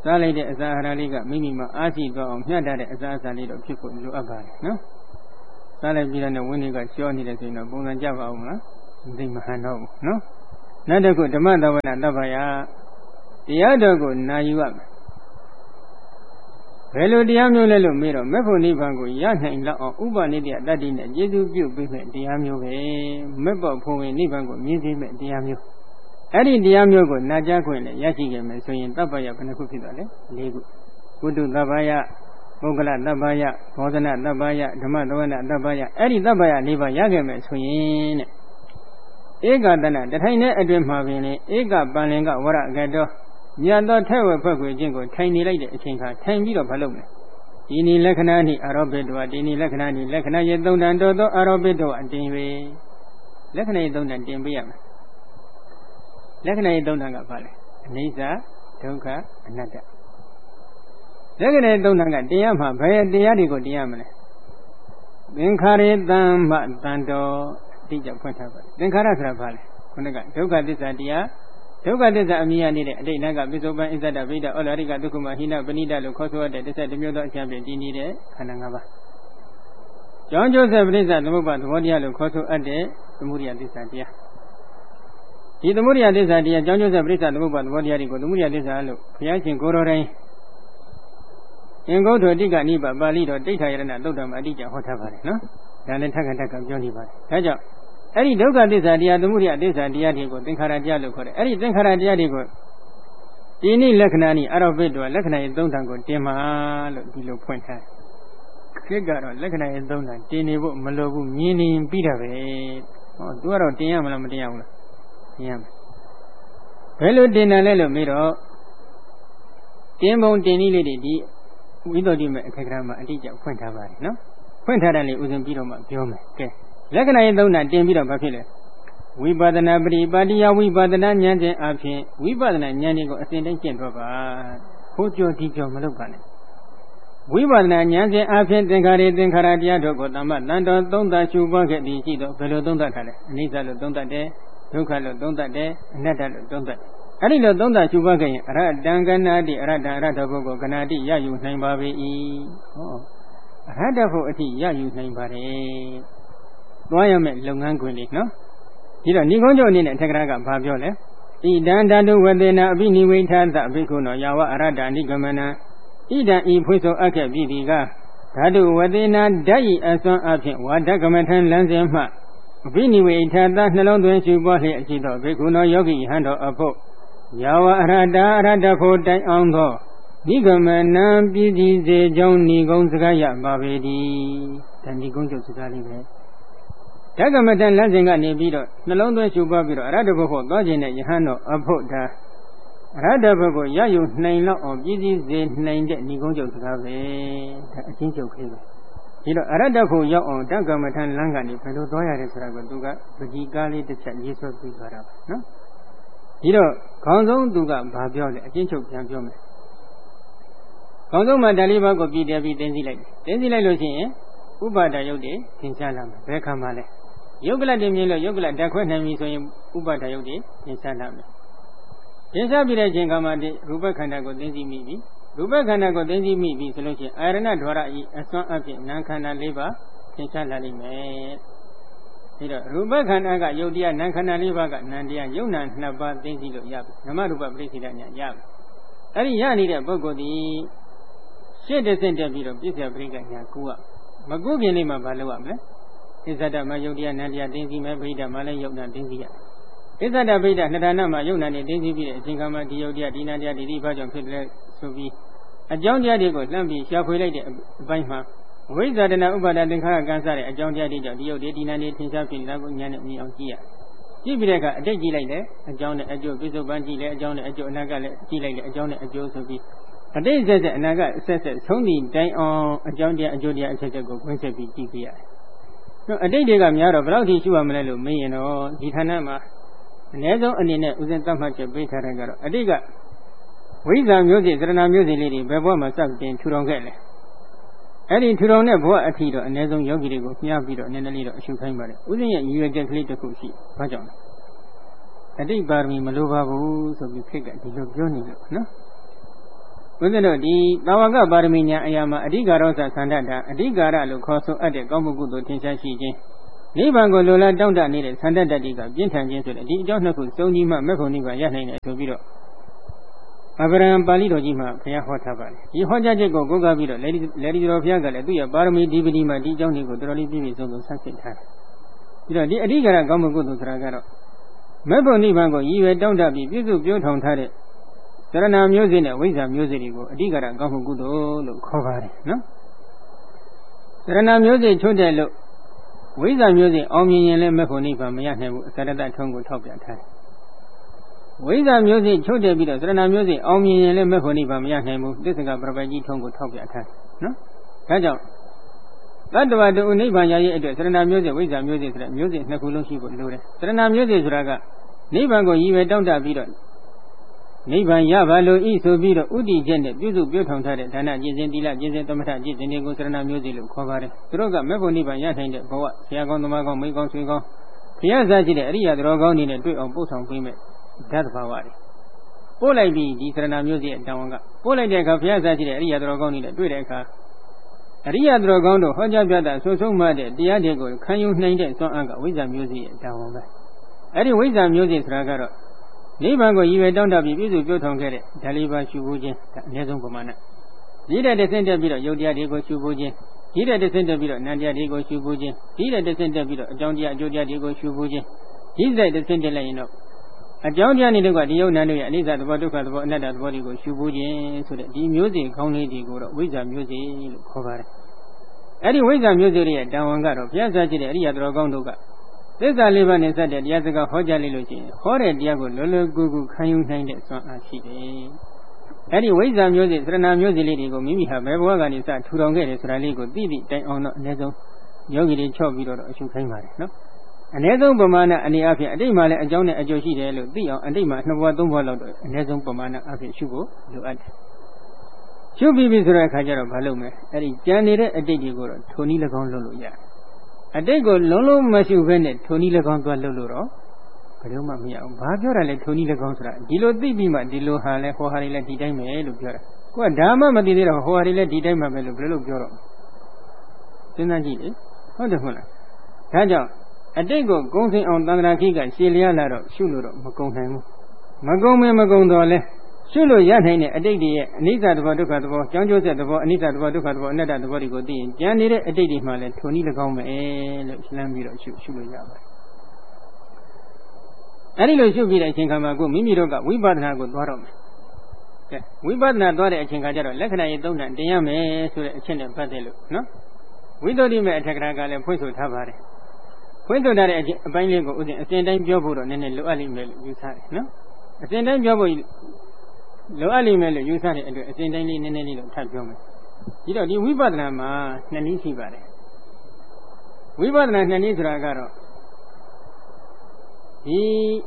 စားလိုက်တဲ့အစာအာဟာရလေးကမိမိမှာအားရှိသွားအောင်မျှတတဲ့အစာအစာလေးတော့ဖြစ်ဖို့လိုအပ်ပါတယ်နော်စားလိုက်ပြီးတော့ဝင်းတွေကရှောနေတယ်ဆိုရင်တော့ပုံစံကြပါအောင်မလားမသိမဟန်တော့ဘူးနော်နောက်တစ်ခုဓမ္မသဝနာတပ္ပယတရားတော်ကိုနာယူရမယ်ဘယ်လိုတရားမျိုးလဲလို့မေးတော့မေဖို့နိဗ္ဗာန်ကိုရနိုင်လောက်အောင်ဥပနိတ္တတတ္တိနဲ့ကျေစုပြုပေးမဲ့တရားမျိုးပဲမေဖို့ဖို့ဝင်နိဗ္ဗာန်ကိုမြင်သိမဲ့တရားမျိုးအဲ့ဒီတရားမျိုးကိုနာကြားခွင့်နဲ့ရရှိခဲ့မယ်ဆိုရင်တပ္ပယဘယ်နှခုဖြစ်သွားလဲ၄ခုကုတုတပ္ပယပုဂ္ဂလတပ္ပယဘောဇနတပ္ပယဓမ္မသဝနာတပ္ပယအဲ့ဒီတပ္ပယ၄ပါးရခဲ့မယ်ဆိုရင်တဲ့ဧကတနာတထိုင်တဲ့အတွင်းမှာပင်လေဧကပန်လင်ကဝရကတောမြတ်သောထဲဝဲဖွဲ့ခွေခြင်းကိုထိုင်နေလိုက်တဲ့အချိန်ခါထိုင်ပြီးတော့မလုပ်နဲ့ဒီနိလက္ခဏာနိအာရောပိတဝဒီနိလက္ခဏာနိလက္ခဏာရေသုံးတန်တော်သောအာရောပိတဝအတင်၍လက္ခဏာရေသုံးတန်တင်ပေးရမယ်လက္ခဏာရေသုံးတန်ကဘာလဲအနိစ္စဒုက္ခအနတ္တလက္ခဏာရေသုံးတန်ကတင်ရမှာဘယ်တရားတွေကိုတင်ရမလဲသင်္ခါရေတမ္မတန်တော်တိကျဖွင့်ထားပါသင်္ခါရဆိုတာဘာလဲခုနကဒုက္ခသစ္စာတရားဒုက္ခသစ္စာအမြင်ရနေတဲ့အတိတ်ကပိဿုပန်အစ္ဆဒဗိဒဩလာရိကဒုက္ခမဟိနပဏိဒလို့ခေါ်ဆိုရတဲ့တစ်ဆက်တစ်မျိုးသောအချက်ဖြင့်တည်နေတဲ့ခန္ဓာ၅ပါးကြောင်းကျိုးဆက်ပရိစ္ဆသမုပ္ပါသဘောတရားလို့ခေါ်ဆိုအပ်တဲ့သမုဒိယသစ္စာတရားဒီသမုဒိယသစ္စာတရားကြောင်းကျိုးဆက်ပရိစ္ဆသမုပ္ပါသဘောတရားတွေကိုသမုဒိယသစ္စာလို့ဘုရားရှင်ကိုယ်တော်တိုင်အင်္ဂုတ္တတိကနိဗ္ဗာန်ပါဠိတော်တိဋ္ဌာယရဏသုတ်တံမှာအတိအကျဟောထားပါတယ်နော်ဒါလည်းထပ်ခါထပ်ခါပြောနေပါတယ်ဒါကြောင့်အဲ့ဒီဒုက္ခသစ္စာတရားသမုဒိယသစ္စာတရားတွေကိုသင်္ခါရတရားလို့ခေါ်တယ်အဲ့ဒီသင်္ခါရတရားတွေကိုဒီနိလက္ခဏာနိအာရောပိတ္တဝလက္ခဏာရဲ့သုံးတန်ကိုတင်မှာလို့ဒီလိုဖွင့်ထားခေတ်ကတော့လက္ခဏာရဲ့သုံးတန်တင်နေဖို့မလိုဘူးမြင်နေပြီးတာပဲဟောသူကတော့တင်ရမလားမတင်ရဘူးလားတင်ရမယ်ဘယ်လိုတင်တယ်လဲလို့မေးတော့တင်ပုံတင်နည်းလေးတွေဒီဝိသုဒ္ဓိမဲ့အခက်အခဲမှာအတိအကျဖွင့်ထားပါတယ်နော်ဖွင့်ထားတယ်လေဥစဉ်ပြီးတော့မှပြောမယ်ကဲလက္ခဏာရေးသုံးတာတင်ပြီးတော့ဘာဖြစ်လဲဝိပဿနာပရိပါတိယဝိပဿနာဉာဏ်ခြင်းအပြင်ဝိပဿနာဉာဏ်တွေကိုအစဉ်တိုင်းကျင့်တော့ပါခိုးကြောဒီကြောမလုပ်ပါနဲ့ဝိပဿနာဉာဏ်ခြင်းအပြင်သင်္ခါရသင်္ခါရတရားတို့ကိုတမ္မတန်တော်သုံးသရှုပွားခဲ့သည်ရှိတော့ဘယ်လိုသုံးသထားလဲအနိစ္စလို့သုံးသတယ်ဒုက္ခလို့သုံးသတယ်အနတ္တလို့သုံးသတယ်အဲ့ဒီလိုသုံးသရှုပွားခဲ့ရင်အရတံကနာတိအရတံအရတ္တဘုကိုကနာတိရယူနိုင်ပါပေ၏ဟောအရတ္တဘုအထိရယူနိုင်ပါတယ်သွားရမယ်လုပ်ငန်းခွင်လေးနော်ဒီတော့ဏိကုံးကျုပ်အနေနဲ့ထက်ကရာကဘာပြောလဲဣဒံဓာတုဝတေနအဘိနိဝိထာသဘိက္ခုနောယာဝအရတ္တနိဂမနံဣဒံဤဖွေးဆိုအပ်ခဲ့ပြီဒီကဓာတုဝတေနဓာတ်ဤအစွမ်းအဖြင့်ဝါဒကမထံလမ်းစဉ်မှအဘိနိဝိထာသနှလုံးသွင်းရှိပွားလျက်ရှိသောဘိက္ခုနောယောဂီဟန်တော်အဖို့ယာဝအရတ္တအရတ္တဖို့တိုင်အောင်သောနိဂမနံပြည်စည်းစေကြောင်းဏိကုံစကားရပါပေသည်ဒါဏိကုံကျုပ်စကားလေးပဲဓကမတန်လက်စဉ်ကနေပြီးတော့နှလုံးသွင်းရှုပွားပြီးတော့အရဟတဘုဖို့သွားခြင်းနဲ့ယဟန်တော်အဖို့ဒါအရဟတဘုကိုရယူနိုင်လောက်အောင်ပြည်စည်းစေနိုင်တဲ့ဏိကုံးကျုပ်စကားပဲဒါအချင်းကျုပ်ခေပဲဒီတော့အရဟတဘုရောက်အောင်ဓကမတန်လမ်းကနေဘယ်လိုသွားရတယ်ဆိုတာကိုသူကပကြီးကားလေးတစ်ချက်ရေးဆွဲပြီးသွားတာပါနော်ဒီတော့ခေါင်းဆုံးသူကဘာပြောလဲအချင်းချုပ်ပြန်ပြောမယ်ခေါင်းဆုံးမှာဓာလေးပါးကိုပြည်တယ်ပြီးတင်းစီလိုက်တယ်တင်းစီလိုက်လို့ရှိရင်ဥပါဒယုတ်တွေသင်ရှားလာမယ်ဘယ်ခါမှလဲယုတ်ကလတ်တင်မြင်လို့ယုတ်ကလတ်ဓာတ်ခွဲနိုင်ပြီဆိုရင်ဥပါဒယုတ်တွေသင်ရှားလာမယ်သင်ရှားပြီးတဲ့ချိန်ခါမှာဒီရူပခန္ဓာကိုသိသိမိပြီရူပခန္ဓာကိုသိသိမိပြီဆိုလို့ရှိရင်အာရဏဓဝရဤအစွမ်းအဖြစ်နာမ်ခန္ဓာ၄ပါးသင်ရှားလာလိမ့်မယ်ဒီတော့ရူပခန္ဓာကယုတ်တရားနာမ်ခန္ဓာ၄ပါးကနာမ်တရားယုတ်နာနှစ်ပါးသိသိလို့ရပြီနမရူပပရိစ္ဆေဒညာရပြီအဲ့ဒီရနေတဲ့ပုဂ္ဂိုလ်ဒီရှေ့တစ်ဆင့်တက်ပြီးတော့ပြစ္ဆေပရိက္ခညာကူရမကုခင်လေးမှာဘာလုပ်ရမလဲဣဇဒမယုတ်တရားနန္တရားတင်းစီမယ်ဗိဓမှာလည်းယုတ်နာတင်းစီရဣဇဒဗိဓနှစ်ဌာနမှာယုတ်နာနဲ့တင်းစီပြီးတဲ့အချိန်ကမှဒီယုတ်တရားဒီနန္တရားဒီဒီဘာကြောင့်ဖြစ်တယ်ဆိုပြီးအကြောင်းတရားတွေကိုလှမ်းပြီးရှာဖွေလိုက်တဲ့အပိုင်းမှာဝိဇ္ဇာတနာဥပါဒသင်္ခါရကံစတဲ့အကြောင်းတရားတွေကြောင့်ဒီယုတ်ဒီဒီနန္တရားထင်ရှားဖြစ်နေတာကိုဉာဏ်နဲ့မြင်အောင်ကြည့်ရကြည့်ပြီးတဲ့အခါအတိတ်ကြည့်လိုက်တယ်အကြောင်းနဲ့အကျိုးပြစ္ဆုတ်ပန်းကြည့်လဲအကြောင်းနဲ့အကျိုးအနာကလည်းကြည့်လိုက်တယ်အကြောင်းနဲ့အကျိုးဆိုပြီးအတိတ်ဆက်ဆက်အနာကဆက်ဆက်ဆုံးသည့်တိုင်အောင်အကြောင်းတရားအကျိုးတရားအချက်ချက်ကိုခွင့်ဆက်ပြီးကြည့်ပြရတယ်။နော်အတိတ်တွေကများတော့ဘယ်လောက်ထိရှုရမလဲလို့မေးရင်တော့ဒီဌာနမှာအနည်းဆုံးအနေနဲ့ဥစဉ်သတ်မှတ်ချက်ပေးထားတဲ့ကတော့အတိတ်ကဝိဇ္ဇာမျိုးစေသရဏမျိုးစေလေးတွေဘယ်ဘဝမှာစတင်ထူထောင်ခဲ့လဲ။အဲ့ဒီထူထောင်တဲ့ဘဝအထိတော့အနည်းဆုံးယောဂီတွေကိုမျှပြီးတော့နည်းနည်းလေးတော့အရှုခိုင်းပါတယ်။ဥစဉ်ရဲ့ရည်ရွယ်ချက်ကလေးတစ်ခုရှိ။ဘာကြောင့်လဲ။အတိတ်ပါရမီမလိုပါဘူးဆိုပြီးခေတ်ကဒီလိုပြောနေလို့နော်။ဦးဇင်းတို့ဒီသာဝကပါရမီညာအရာမှာအဓိကရောစသန္တတာအဓိကရလို့ခေါ်ဆိုအပ်တဲ့ကောင်းမှုကုသိုလ်ထင်ရှားရှိခြင်းနိဗ္ဗာန်ကိုလိုလားတောင့်တနေတဲ့သန္တတ္တိကပြင်းထန်ခြင်းဆိုတဲ့ဒီအကြောင်းနှစ်ခုစုံညီမှမေဖို့နိဗ္ဗာန်ရနိုင်တယ်ဆိုပြီးတော့အဗရံပါဠိတော်ကြီးမှာဘုရားဟောထားပါတယ်ဒီဟောကြားချက်ကိုကိုးကားပြီးတော့လေဒီလေဒီတော်ဘုရားကလည်းသူ့ရဲ့ပါရမီဒီပတိမှာဒီအကြောင်းတွေကိုတော်တော်လေးပြည့်ပြည့်စုံစုံဆန်းစစ်ထားတယ်ပြီးတော့ဒီအဓိကရကောင်းမှုကုသိုလ်ဆိုတာကတော့မေဖို့နိဗ္ဗာန်ကိုရည်ရွယ်တောင့်တပြီးပြည့်စုံပြောထောင်ထားတဲ့သရဏမျိုးစေ့နဲ့ဝိဇ္ဇာမျိုးစေ့တွေကိုအဓိကရကောင်းမှုကုသိုလ်လို့ခေါ်ပါတယ်နော်သရဏမျိုးစေ့ချွတ်တဲ့လို့ဝိဇ္ဇာမျိုးစေ့အောင်မြင်ရင်လည်းမေဖို့နိဗ္ဗာန်မရနိုင်ဘူးအစရတထုံးကိုထောက်ပြထားတယ်ဝိဇ္ဇာမျိုးစေ့ချုပ်တယ်ပြီးတော့သရဏမျိုးစေ့အောင်မြင်ရင်လည်းမေဖို့နိဗ္ဗာန်မရနိုင်ဘူးသစ္စကပရပိုက်ကြီးထုံးကိုထောက်ပြထားတယ်နော်ဒါကြောင့်တတ္တဝတ္တုနိဗ္ဗာန်ရရဲ့အတွက်သရဏမျိုးစေ့ဝိဇ္ဇာမျိုးစေ့ဆိုတဲ့မျိုးစေ့နှစ်ခုလုံးရှိဖို့လိုတယ်သရဏမျိုးစေ့ဆိုတာကနိဗ္ဗာန်ကိုရည်ရွယ်တောင့်တပြီးတော့နိဗ္ဗာန်ရပါလို့ဤဆိုပြီးတော့ဥတည်ချက်နဲ့ပြုစုပြောထောင်ထားတဲ့ဒါနကျင့်စဉ်သီလကျင့်စဉ်သမထကျင့်စဉ်တွေကိုသရဏမျိုးစေ့လို့ခေါ်ပါတယ်သူတို့ကမေဖို့နိဗ္ဗာန်ရနိုင်တဲ့ဘဝဆရာကောင်းသမားကောင်းမိကောင်းဆွေကောင်းဘုရားစားရှိတဲ့အရိယာတော်ကောင်းတွေနဲ့တွေ့အောင်ပို့ဆောင်ပေးမယ်ဓာတ်ဘာဝတွေပို့လိုက်ပြီးဒီသရဏမျိုးစေ့ရဲ့တောင်းကပို့လိုက်တဲ့အခါဘုရားစားရှိတဲ့အရိယာတော်ကောင်းတွေနဲ့တွေ့တဲ့အခါအရိယာတော်ကောင်းတို့ဟောကြားပြတာဆွဆုံးမှတဲ့တရားတွေကိုခံယူနိုင်တဲ့စွမ်းအားကဝိဇ္ဇာမျိုးစေ့ရဲ့တောင်းပဲအဲ့ဒီဝိဇ္ဇာမျိုးစေ့ဆိုတာကတော့နိဗ္ဗာန်ကိုရည်ရွယ်တောင့်တပြီးပြည့်စုံပြောထောင်ခဲ့တဲ့ဓာလေးပါးရှုဖို့ခြင်းဒါအနည်းဆုံးပမာဏဒီတဲ့တဆင့်တက်ပြီးတော့ယုတ်တရားတွေကိုရှုဖို့ခြင်းဒီတဲ့တဆင့်တက်ပြီးတော့နန္တရားတွေကိုရှုဖို့ခြင်းဒီတဲ့တဆင့်တက်ပြီးတော့အကြောင်းတရားအကျိုးတရားတွေကိုရှုဖို့ခြင်းဒီတဲ့တဆင့်တက်လိုက်ရင်တော့အကြောင်းတရားနေတော့ကဒီယုတ်နံတို့ရဲ့အနိစ္စသဘောဒုက္ခသဘောအနတ္တသဘောတွေကိုရှုဖို့ခြင်းဆိုတဲ့ဒီမျိုးစေ့ကောင်းလေးတွေကိုတော့ဝိဇ္ဇာမျိုးစေ့လို့ခေါ်ပါတယ်အဲ့ဒီဝိဇ္ဇာမျိုးစေ့ရဲ့တန်ဝန်ကတော့ဘုရားစာကြည့်တဲ့အရိယာတော်ကောင်းတို့ကသစ္စာလေးပါးနဲ့စတဲ့တရားစကားဟောကြားလိုက်လို့ရှိရင်ဟောတဲ့တရားကိုလွယ်လွယ်ကူကူခံယူနိုင်တဲ့စွမ်းအားရှိတယ်။အဲဒီဝိဇ္ဇာမျိုးစေ့သရဏမျိုးစေ့လေးတွေကိုမိမိဟာဘယ်ဘဝကနေစထူထောင်ခဲ့တယ်ဆိုတာလေးကိုသိသိတိုင်အောင်တော့အနည်းဆုံးယောဂီတွေချော့ပြီးတော့အရှုခိုင်းပါတယ်နော်။အနည်းဆုံးပမာဏအနေအချင်းအတိတ်မှာလည်းအကြောင်းနဲ့အကျိုးရှိတယ်လို့သိအောင်အတိတ်မှာနှစ်ဘဝသုံးဘဝလောက်တော့အနည်းဆုံးပမာဏအဖြစ်ရှုဖို့လိုအပ်တယ်။ရှုပြီးပြီဆိုတဲ့အခါကျတော့မလုပ်မယ်။အဲဒီကြံနေတဲ့အတိတ်တွေကိုတော့ထိုနည်း၎င်းလုပ်လို့ရတယ်။အတိတ်ကိုလုံးလုံးမရှိဘဲနဲ့ထိုနည်း၎င်းသွားလုပ်လို့တော့ဘယ်တော့မှမရဘူး။ဘာပြောတာလဲထိုနည်း၎င်းဆိုတာဒီလိုသိပြီးမှဒီလိုဟာလဲဟောဟာတွေလဲဒီတိုင်းပဲလို့ပြောတာ။ကိုကဒါမှမသိသေးတော့ဟောဟာတွေလဲဒီတိုင်းမှပဲလို့ဘယ်လိုပြောတော့စဉ်းစားကြည့်လေဟုတ်တယ်ဟုတ်လား။ဒါကြောင့်အတိတ်ကိုဂုံစင်အောင်သံဃာခိကရှည်လျားလာတော့ရှုလို့တော့မကုံနိုင်ဘူး။မကုံမင်းမကုံတော့လဲရှုလို့ရနိုင်တဲ့အတိတ်တွေရဲ့အနိစ္စသဘောဒုက္ခသဘောကြောင်းကျိုးဆက်သဘောအနိစ္စသဘောဒုက္ခသဘောအနတ္တသဘောတွေကိုသိရင်ကြံနေတဲ့အတိတ်တွေမှလည်းထိုနည်း၎င်းပဲလို့လှမ်းပြီးတော့ရှုရှုလို့ရပါတယ်။အဲဒီလိုရှုပြီးတဲ့အချိန်ခါမှာကိုမိမိတို့ကဝိပဿနာကိုသွားတော့မယ်။ကဲဝိပဿနာသွားတဲ့အချိန်ခါကျတော့လက္ခဏာရေးသုံးတန်တင်ရမယ်ဆိုတဲ့အချက်နဲ့ပတ်သက်လို့နော်ဝိသုဒ္ဓိမေအထက်ကရာကလည်းဖွင့်ဆိုထားပါတယ်။ဖွင့်ဆိုထားတဲ့အပိုင်းလေးကိုဥစဉ်အစဉ်တိုင်းပြောဖို့တော့နည်းနည်းလိုအပ်လိမ့်မယ်လို့ယူဆတယ်နော်။အစဉ်တိုင်းပြောဖို့လိုအပ်လိမ့်မယ်လို့ယူဆတဲ့အတွက်အစဉ်တိုင်းလေးနည်းနည်းလေးတော့ထပ်ပြောမယ်ဒီတော့ဒီဝိပဿနာမှာနှစ်နည်းရှိပါတယ်ဝိပဿနာနှစ်နည်းဆိုတာကတော့ဒီ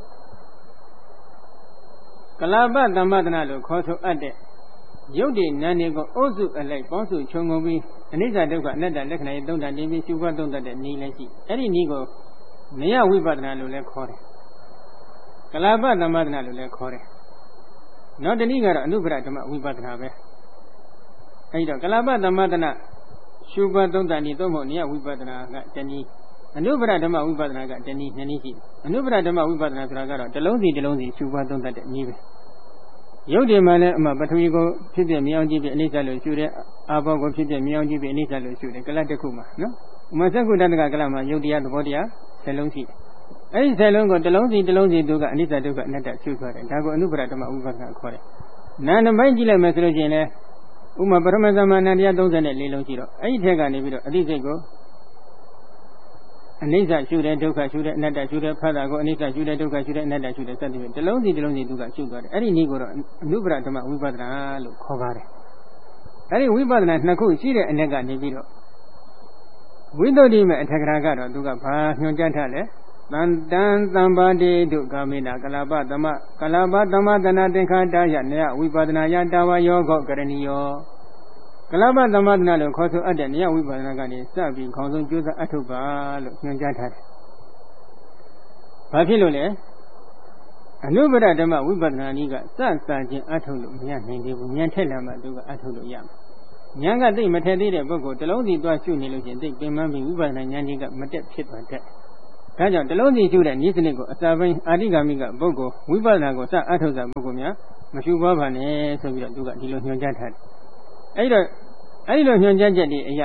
ကလပသမ္ပဒနာလို့ခေါ်ဆိုအပ်တဲ့ရုပ်တည်နာမ်တွေကိုအုပ်စုအလိုက်ပေါင်းစုခြုံငုံပြီးအနိစ္စဒုက္ခအနတ္တလက္ခဏာရေးသုံးတန်တင်ပြီးရှုပွားသုံးတတ်တဲ့နည်းလည်းရှိအဲ့ဒီနည်းကိုမယဝိပဿနာလို့လည်းခေါ်တယ်ကလပသမ္ပဒနာလို့လည်းခေါ်တယ်နောက်တနည်းကတော့အနုပရဓမ္မဝိပဿနာပဲအဲဒီတော့ကလပသမ္မတနာရှုပွားသုံးတန်ဤသို့မဟုတ်နိယဝိပဿနာကတနည်းအနုပရဓမ္မဝိပဿနာကတနည်းနှစ်နည်းရှိအနုပရဓမ္မဝိပဿနာဆိုတာကတော့တစ်လုံးစီတစ်လုံးစီရှုပွားသုံးတတ်တဲ့နည်းပဲရုပ်တည်မှလည်းအမှပထဝီကိုဖြစ်ပြမြောင်းကြည့်ပြီးအနိစ္စလို့ရှုတဲ့အာဘောကိုဖြစ်ပြမြောင်းကြည့်ပြီးအနိစ္စလို့ရှုတယ်ကလတ်တစ်ခုမှာနော်ဥမသက္ကုတ္တကကလတ်မှာရုပ်တရားသဘောတရားဆယ်လုံးရှိတယ်အဲဒီဆယ်လုံးကိုတစ်လုံးစီတစ်လုံးစီသူကအနိစ္စဒုက္ခအနတ္တရှုခွာတယ်ဒါကိုအနုပရဓမ္မဝိပဿနာခေါ်တယ်နာမ်ပိုင်းကြည့်လိုက်မယ်ဆိုလို့ရှိရင်လည်းဥမာပရမသမဏတရားသုံး၄လုံးရှိတော့အဲ့ဒီထက်ကနေပြီးတော့အတိစိတ်ကိုအနိစ္စရှုတယ်ဒုက္ခရှုတယ်အနတ္တရှုတယ်ဖတ်တာကိုအနိစ္စရှုတယ်ဒုက္ခရှုတယ်အနတ္တရှုတယ်စသဖြင့်တစ်လုံးစီတစ်လုံးစီသူကရှုသွားတယ်အဲ့ဒီနည်းကိုတော့အနုပရဓမ္မဝိပဿနာလို့ခေါ်ပါတယ်အဲ့ဒီဝိပဿနာနှစ်ခုရှိတဲ့အ ਨੇ ကနေပြီးတော့ဝိသုဒ္ဓိမေအထက်ကရာကတော့သူကဘာညွှန်ကြားထားလဲတန်တန်သံပါတိတုကာမိနာကလပသမကလပသမတနာသင်္ခါတယနေယဝိပဿနာယတာဝယောဂောကရဏီယောကလပသမတနာလို့ခေါ်ဆိုအပ်တဲ့နေယဝိပဿနာကနေစပြီးခေါင်းဆုံးကျိုးစားအထုပ်ပါလို့ညွှန်ကြားထားတယ်။ဘာဖြစ်လို့လဲအနုပဒဓမ္မဝိပဿနာနည်းကစစချင်းအထုတ်လို့မရနိုင်သေးဘူးဉာဏ်ထက်လာမှသူကအထုတ်လို့ရမှာဉာဏ်ကသိမထက်သေးတဲ့ပုဂ္ဂိုလ်တလုံးစီသွားရှုနေလို့ရှိရင်သိပင်ပန်းပြီးဝိပဿနာဉာဏ်ကြီးကမတက်ဖြစ်သွားတတ်ဒါကြောင့်တလုံးစီရှုတဲ့နည်းစနစ်ကိုအစာပိုင်းအာတိဂါမိကပုဂ္ဂိုလ်ဝိပဿနာကိုစအထုတ်တဲ့ပုဂ္ဂိုလ်များမရှုပွားပါနဲ့ဆိုပြီးတော့သူကဒီလိုညွှန်ကြားထားတယ်အဲဒီတော့အဲဒီလိုညွှန်ကြားချက်တွေအရ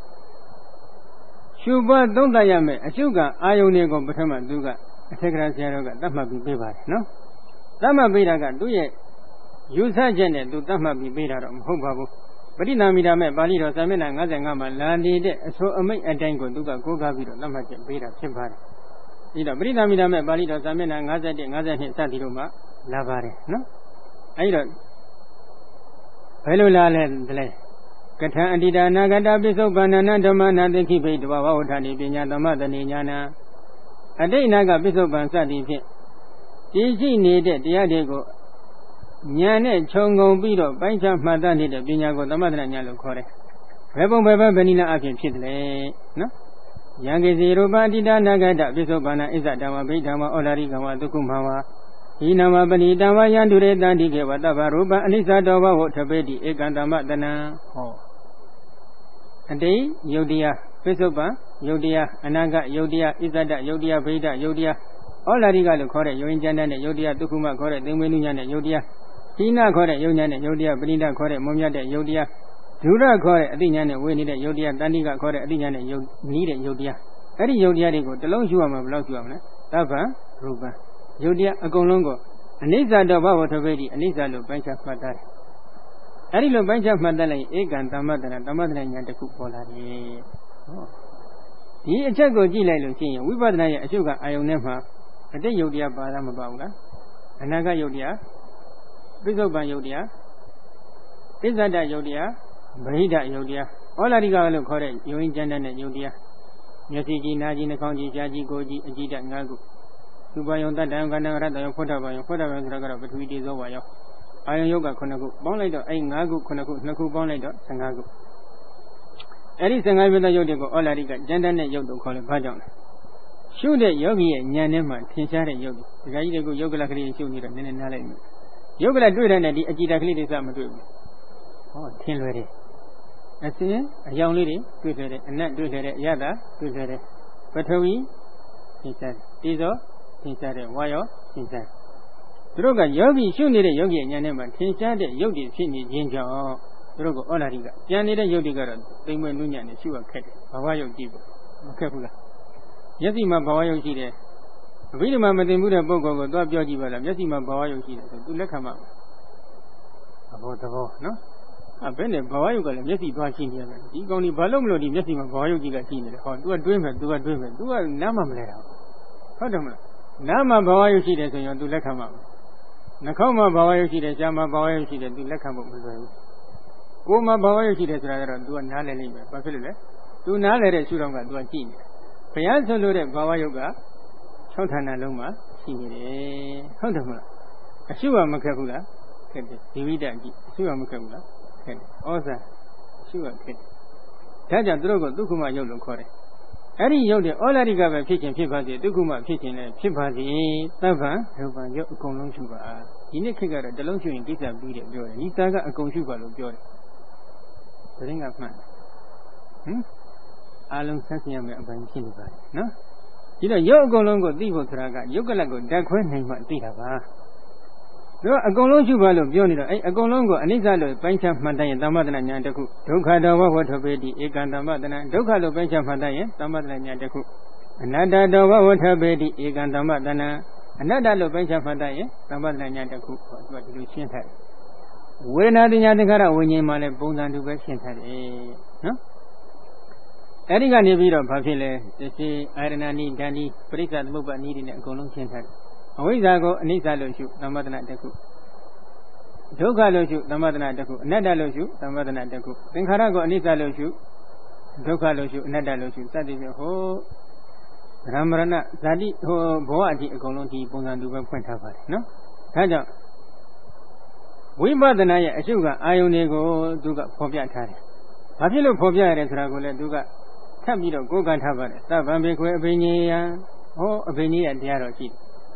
ရှုပွားသုံးသပ်ရမယ်အရှုကအာယုန်တွေကိုပထမသူကအထက်ကရာဆရာတော်ကသတ်မှတ်ပြီးပေးပါတယ်နော်သတ်မှတ်ပေးတာကသူ့ရဲ့ယူဆချက်နဲ့သူသတ်မှတ်ပြီးပေးတာတော့မဟုတ်ပါဘူးပဋိနာမိတာမဲ့ပါဠိတော်စာမျက်နှာ၅၅မှာလာနေတဲ့အဆိုအမိတ်အတိုင်းကိုသူကကိုးကားပြီးတော့သတ်မှတ်ချက်ပေးတာဖြစ်ပါတယ်ဒီတော့ပဋိနာမိတာမဲ့ပါဠိတော်စာမျက်နှာ၅၁ ၅၂စသည်တို့မှလာပါတယ်နော်အဲဒီတော့ဘယ်လိုလာလဲတလဲကထံအတ္တိတာနာဂတပိစုပန္နနဓမ္မနာသိခိဖိတဝဝဝဋ္ဌာနိပညာသမတဏိညာနာအတိတ်နာကပိစုပန်စသည်ဖြင့်ကြည်ရှိနေတဲ့တရားတွေကိုဉာဏ်နဲ့ခြုံငုံပြီးတော့ပိုင်းခြားမှတ်သားနေတဲ့ပညာကိုသမထဉာဏ်လို့ခေါ်တယ်ဘယ်ပုံဘယ်ဘက်ဗဏိနာအဖြစ်ဖြစ်တယ်နော်ယံကိစီရူပအတ္တိတာနာဂတပိစုပန္နဣဇဓမ္မဗိဓမ္မဩလာရိကဝဒုက္ခမဝါဤနာမပဏိတဝယံတုရေတန္တိကေဝတ္တဗရူပအနိစ္စတောဘဝထပေတိဧကံတမတနံဟောအတိတ်ယုတ်တရားပိစုပန်ယုတ်တရားအနာဂတ်ယုတ်တရားဣဇဒယုတ်တရားဗိဓယုတ်တရားဩလာရိကလို့ခေါ်တဲ့ယုံဉ္ဇဏ်နဲ့ယုတ်တရားဒုက္ခမခေါ်တဲ့သင်္ဝေနုညာနဲ့ယုတ်တရားဟိနခေါ်တဲ့ယုံဉာဏ်နဲ့ယုတ်တရားပဏိဒခေါ်တဲ့မွန်မြတ်တဲ့ယုတ်တရားဒုရခေါ်တဲ့အတိညာနဲ့ဝေနေတဲ့ယုတ်တရားတဏှိကခေါ်တဲ့အတိညာနဲ့ယုတ်နီးတဲ့ယုတ်တရားအဲ့ဒီယုတ်တရားတွေကိုတစ်လုံးရှုရမှာဘယ်လောက်ရှုရမလဲသဗ္ဗံရူပံယုတ်တရားအကုန်လုံးကိုအနိစ္စတောဘဝထပေတိအနိစ္စလို့ပိုင်းခြားမှတ်တာအဲ့ဒီလိုပိုင်းခြားမှတ်တယ်လိုက်ဧကံတမတနာတမတနာဉာဏ်တစ်ခုပေါ်လာတယ်ဟောဒီအချက်ကိုကြည့်လိုက်လို့ရှိရင်ဝိပဿနာရဲ့အရှုကအာယုန်ထဲမှာအတိတ်ယုတ်တရားပါတာမပါဘူးလားအနာဂတ်ယုတ်တရားပိစုပန်ယုတ်တရားဣဇဒယုတ်တရားဗဟိဒယုတ်တရားဩလာရိကလို့ခေါ်တဲ့ယုံဉ္ဇဏ်နဲ့ယုတ်တရားမျက်စိကြည့်နားကြည့်နှာခေါင်းကြည့်ရှားကြည့်ကိုယ်ကြည့်အကြည့်တငါးခုသူပါယုံတတ္တံကန္တရတ္တယုတ်ဖွတ်တာပါယုံဖွတ်တာပါယုံဆိုတာကတော့ပထဝီတေဇောပါယုံအာယုံယုတ်ကခုနှစ်ခုပေါင်းလိုက်တော့အဲ့ငါးခုခုနှစ်ခုနှစ်ခုပေါင်းလိုက်တော့ဆယ်ငါးခုအဲ့ဒီဆယ်ငါးပြတဲ့ယုတ်တွေကိုဩလာရိကဉာဏ်နဲ့ယုတ်တို့ခေါ်လဲဘာကြောင့်လဲရှုတဲ့ယောဂီရဲ့ဉာဏ်နဲ့မှထင်ရှားတဲ့ယုတ်ဒီကကြီးတွေကိုယုတ်ကလကလေးရှုနေတော့နည်းနည်းနားလိုက်ပြီယုတ်ကလေးတွေ့တဲ့နဲ့ဒီအကြည်ဓာတ်ကလေးတွေစမတွေ့ဘူးဟောထင်လွယ်တယ်အစင်းအယောင်လေးတွေတွေ့တယ်အနက်တွေ့တယ်အရသာတွေ့တယ်ပထဝီသင်္စားတေဇောသင်္စားတဲ့ဝါယောသင်္စားသူတို့ကယောဂီရှုနေတဲ့ယောဂီရဲ့ဉာဏ်နဲ့မှထင်ရှားတဲ့ယုတ်တွေဖြစ်နေခြင်းကြောင့်သူတို့ကဩလာရိကပြန်နေတဲ့ယုတ်တွေကတော့သိမ့်မွေးနုညံ့နဲ့ရှုရခက်တယ်ဘာဝယုတ်ကြည့်ဖို့မခက်ဘူးလားမျက်စိမှာဘာဝယုတ်ရှိတယ်အဘိဓမ္မာမသိမှုတဲ့ပုဂ္ဂိုလ်ကိုသွားပြောကြည့်ပါလားမျက်စိမှာဘာဝယုတ်ရှိတယ်ဆိုသူလက်ခံမှာအဘောသဘောနော်အဲ့ဘယ်နဲ့ဘာဝယုတ်ကလည်းမျက်စိသွားရှိနေရတယ်ဒီကောင်ဒီဘာလို့မလို့ဒီမျက်စိမှာဘာဝယုတ်ကြီးကရှိနေတယ်ဟော तू ကတွေးမယ် तू ကတွေးမယ် तू ကနားမမလဲတာဟုတ်တယ်မလားနားမှာဘာဝယုတ်ရှိတယ်ဆိုရင် तू လက်ခံမှာနှာခေါင်းမှာဘာဝယုတ်ရှိတယ်ရှားမှာဘာဝယုတ်ရှိတယ် तू လက်ခံဖို့မလွယ်ဘူးကိုယ်မှာဘာဝယုတ်ရှိတယ်ဆိုတာကတော့ तू ကနားလည်လိမ့်မယ်ဘာဖြစ်လို့လဲ तू နားလည်တဲ့ရှုထောင့်က तू ကကြည့်နေတယ်ဘုရားဆိုလို့တဲ့ဘာဝယုတ်က၆ဌာနလုံးမှာရှိနေတယ်ဟုတ်တယ်မလားအရှုကမခက်ဘူးလားခက်တယ်ဒီဝိတ္တကြည့်အရှုကမခက်ဘူးလားခက်တယ်ဩဇာအရှုကခက်တယ်ဒါကြောင့်သူတို့ကဒုက္ခမယုတ်လို့ခေါ်တယ်အဲ့ဒီယုတ်တဲ့ဩလာရိကပဲဖြစ်ခြင်းဖြစ်ပါစေဒုက္ခမဖြစ်ခြင်းလည်းဖြစ်ပါစေသဗ္ဗံရူပံယုတ်အကုန်လုံးရှုပါဒီနေ့ခေတ်ကတော့တလုံးရှုရင်ကိစ္စပြီးတယ်ပြောတယ်ဒီသားကအကုန်ရှုပါလို့ပြောတယ်သတင်းကမှန်ဟင်အားလုံးဆက်ဆင်ရမယ့်အပိုင်းဖြစ်နေပါတယ်နော်ဒီတော့ယုတ်အကုန်လုံးကိုသိဖို့ဆိုတာကယုတ်ကလတ်ကိုဓာတ်ခွဲနိုင်မှသိတာပါတို့အကုန်လုံးရှုပါလို့ပြောနေတော့အဲ့အကုန်လုံးကိုအနိစ္စလို့ပိုင်းခြားမှတ်တိုင်းသမ္မတနာဉာဏ်တစ်ခုဒုက္ခတောဝဝထပေတိဧကံသမ္မတနာဒုက္ခလို့ပိုင်းခြားမှတ်တိုင်းသမ္မတနာဉာဏ်တစ်ခုအနတ္တတောဝဝထပေတိဧကံသမ္မတနာအနတ္တလို့ပိုင်းခြားမှတ်တိုင်းသမ္မတနာဉာဏ်တစ်ခုဟောသူကဒီလိုရှင်းထားတယ်ဝေဒနာတညာတခါရဝိညာဉ်မှာလည်းပုံစံတူပဲရှင်းထားတယ်နော်အဲ့ဒီကနေပြီးတော့ဘာဖြစ်လဲသတိအာရဏနိဒန္တိပရိစ္ဆသမုပ္ပါနိတွေနဲ့အကုန်လုံးရှင်းထားတယ်အဝိဇ္ဇာကိုအနိစ္စလို့ရှုသမ္မတနာတစ်ခုဒုက္ခလို့ရှုသမ္မတနာတစ်ခုအနတ္တလို့ရှုသမ္မတနာတစ်ခုသင်္ခါရကိုအနိစ္စလို့ရှုဒုက္ခလို့ရှုအနတ္တလို့ရှုစသည်ဖြင့်ဟိုရမရဏဇာတိဟိုဘဝအထိအကုန်လုံးဒီပုံစံတူပဲဖွင့်ထားပါတယ်နော်ဒါကြောင့်ဝိပဿနာရဲ့အရှုကအာယုန်တွေကိုသူကဖော်ပြထားတယ်ဘာဖြစ်လို့ဖော်ပြရလဲဆိုတာကိုလည်းသူကထပ်ပြီးတော့ကိုးကားထားပါတယ်သဗ္ဗံဘေခွေအဘိညေယံဟောအဘိညေယတရားတော်ရှိတယ်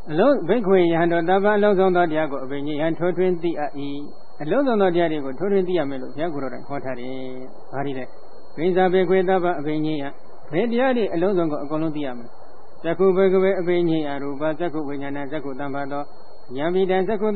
အလုံးဘိက္ခွေယဟန်တော်တပ္ပအလုံးစုံသောတရားကိုအဘိညာဉ်ယဟန်ထိုးထွင်းသိအပ်၏အလုံးစုံသောတရားတွေကိုထိုးထွင်းသိရမယ်လို့ဘုရားကိုယ်တော်တိုင်ဟောထားတယ်။ဘာဒီလဲဘိဇာဘိက္ခွေတပ္ပအဘိညာဉ်ယဘယ်တရားတွေအလုံးစုံကိုအကုန်လုံးသိရမယ်။ဇက္ခုဘိက္ခွေအဘိညာဉ်ယရူပဇက္ခုဝိညာဏဇက္ခုတံဘာသောယံပိတံဇက္ခု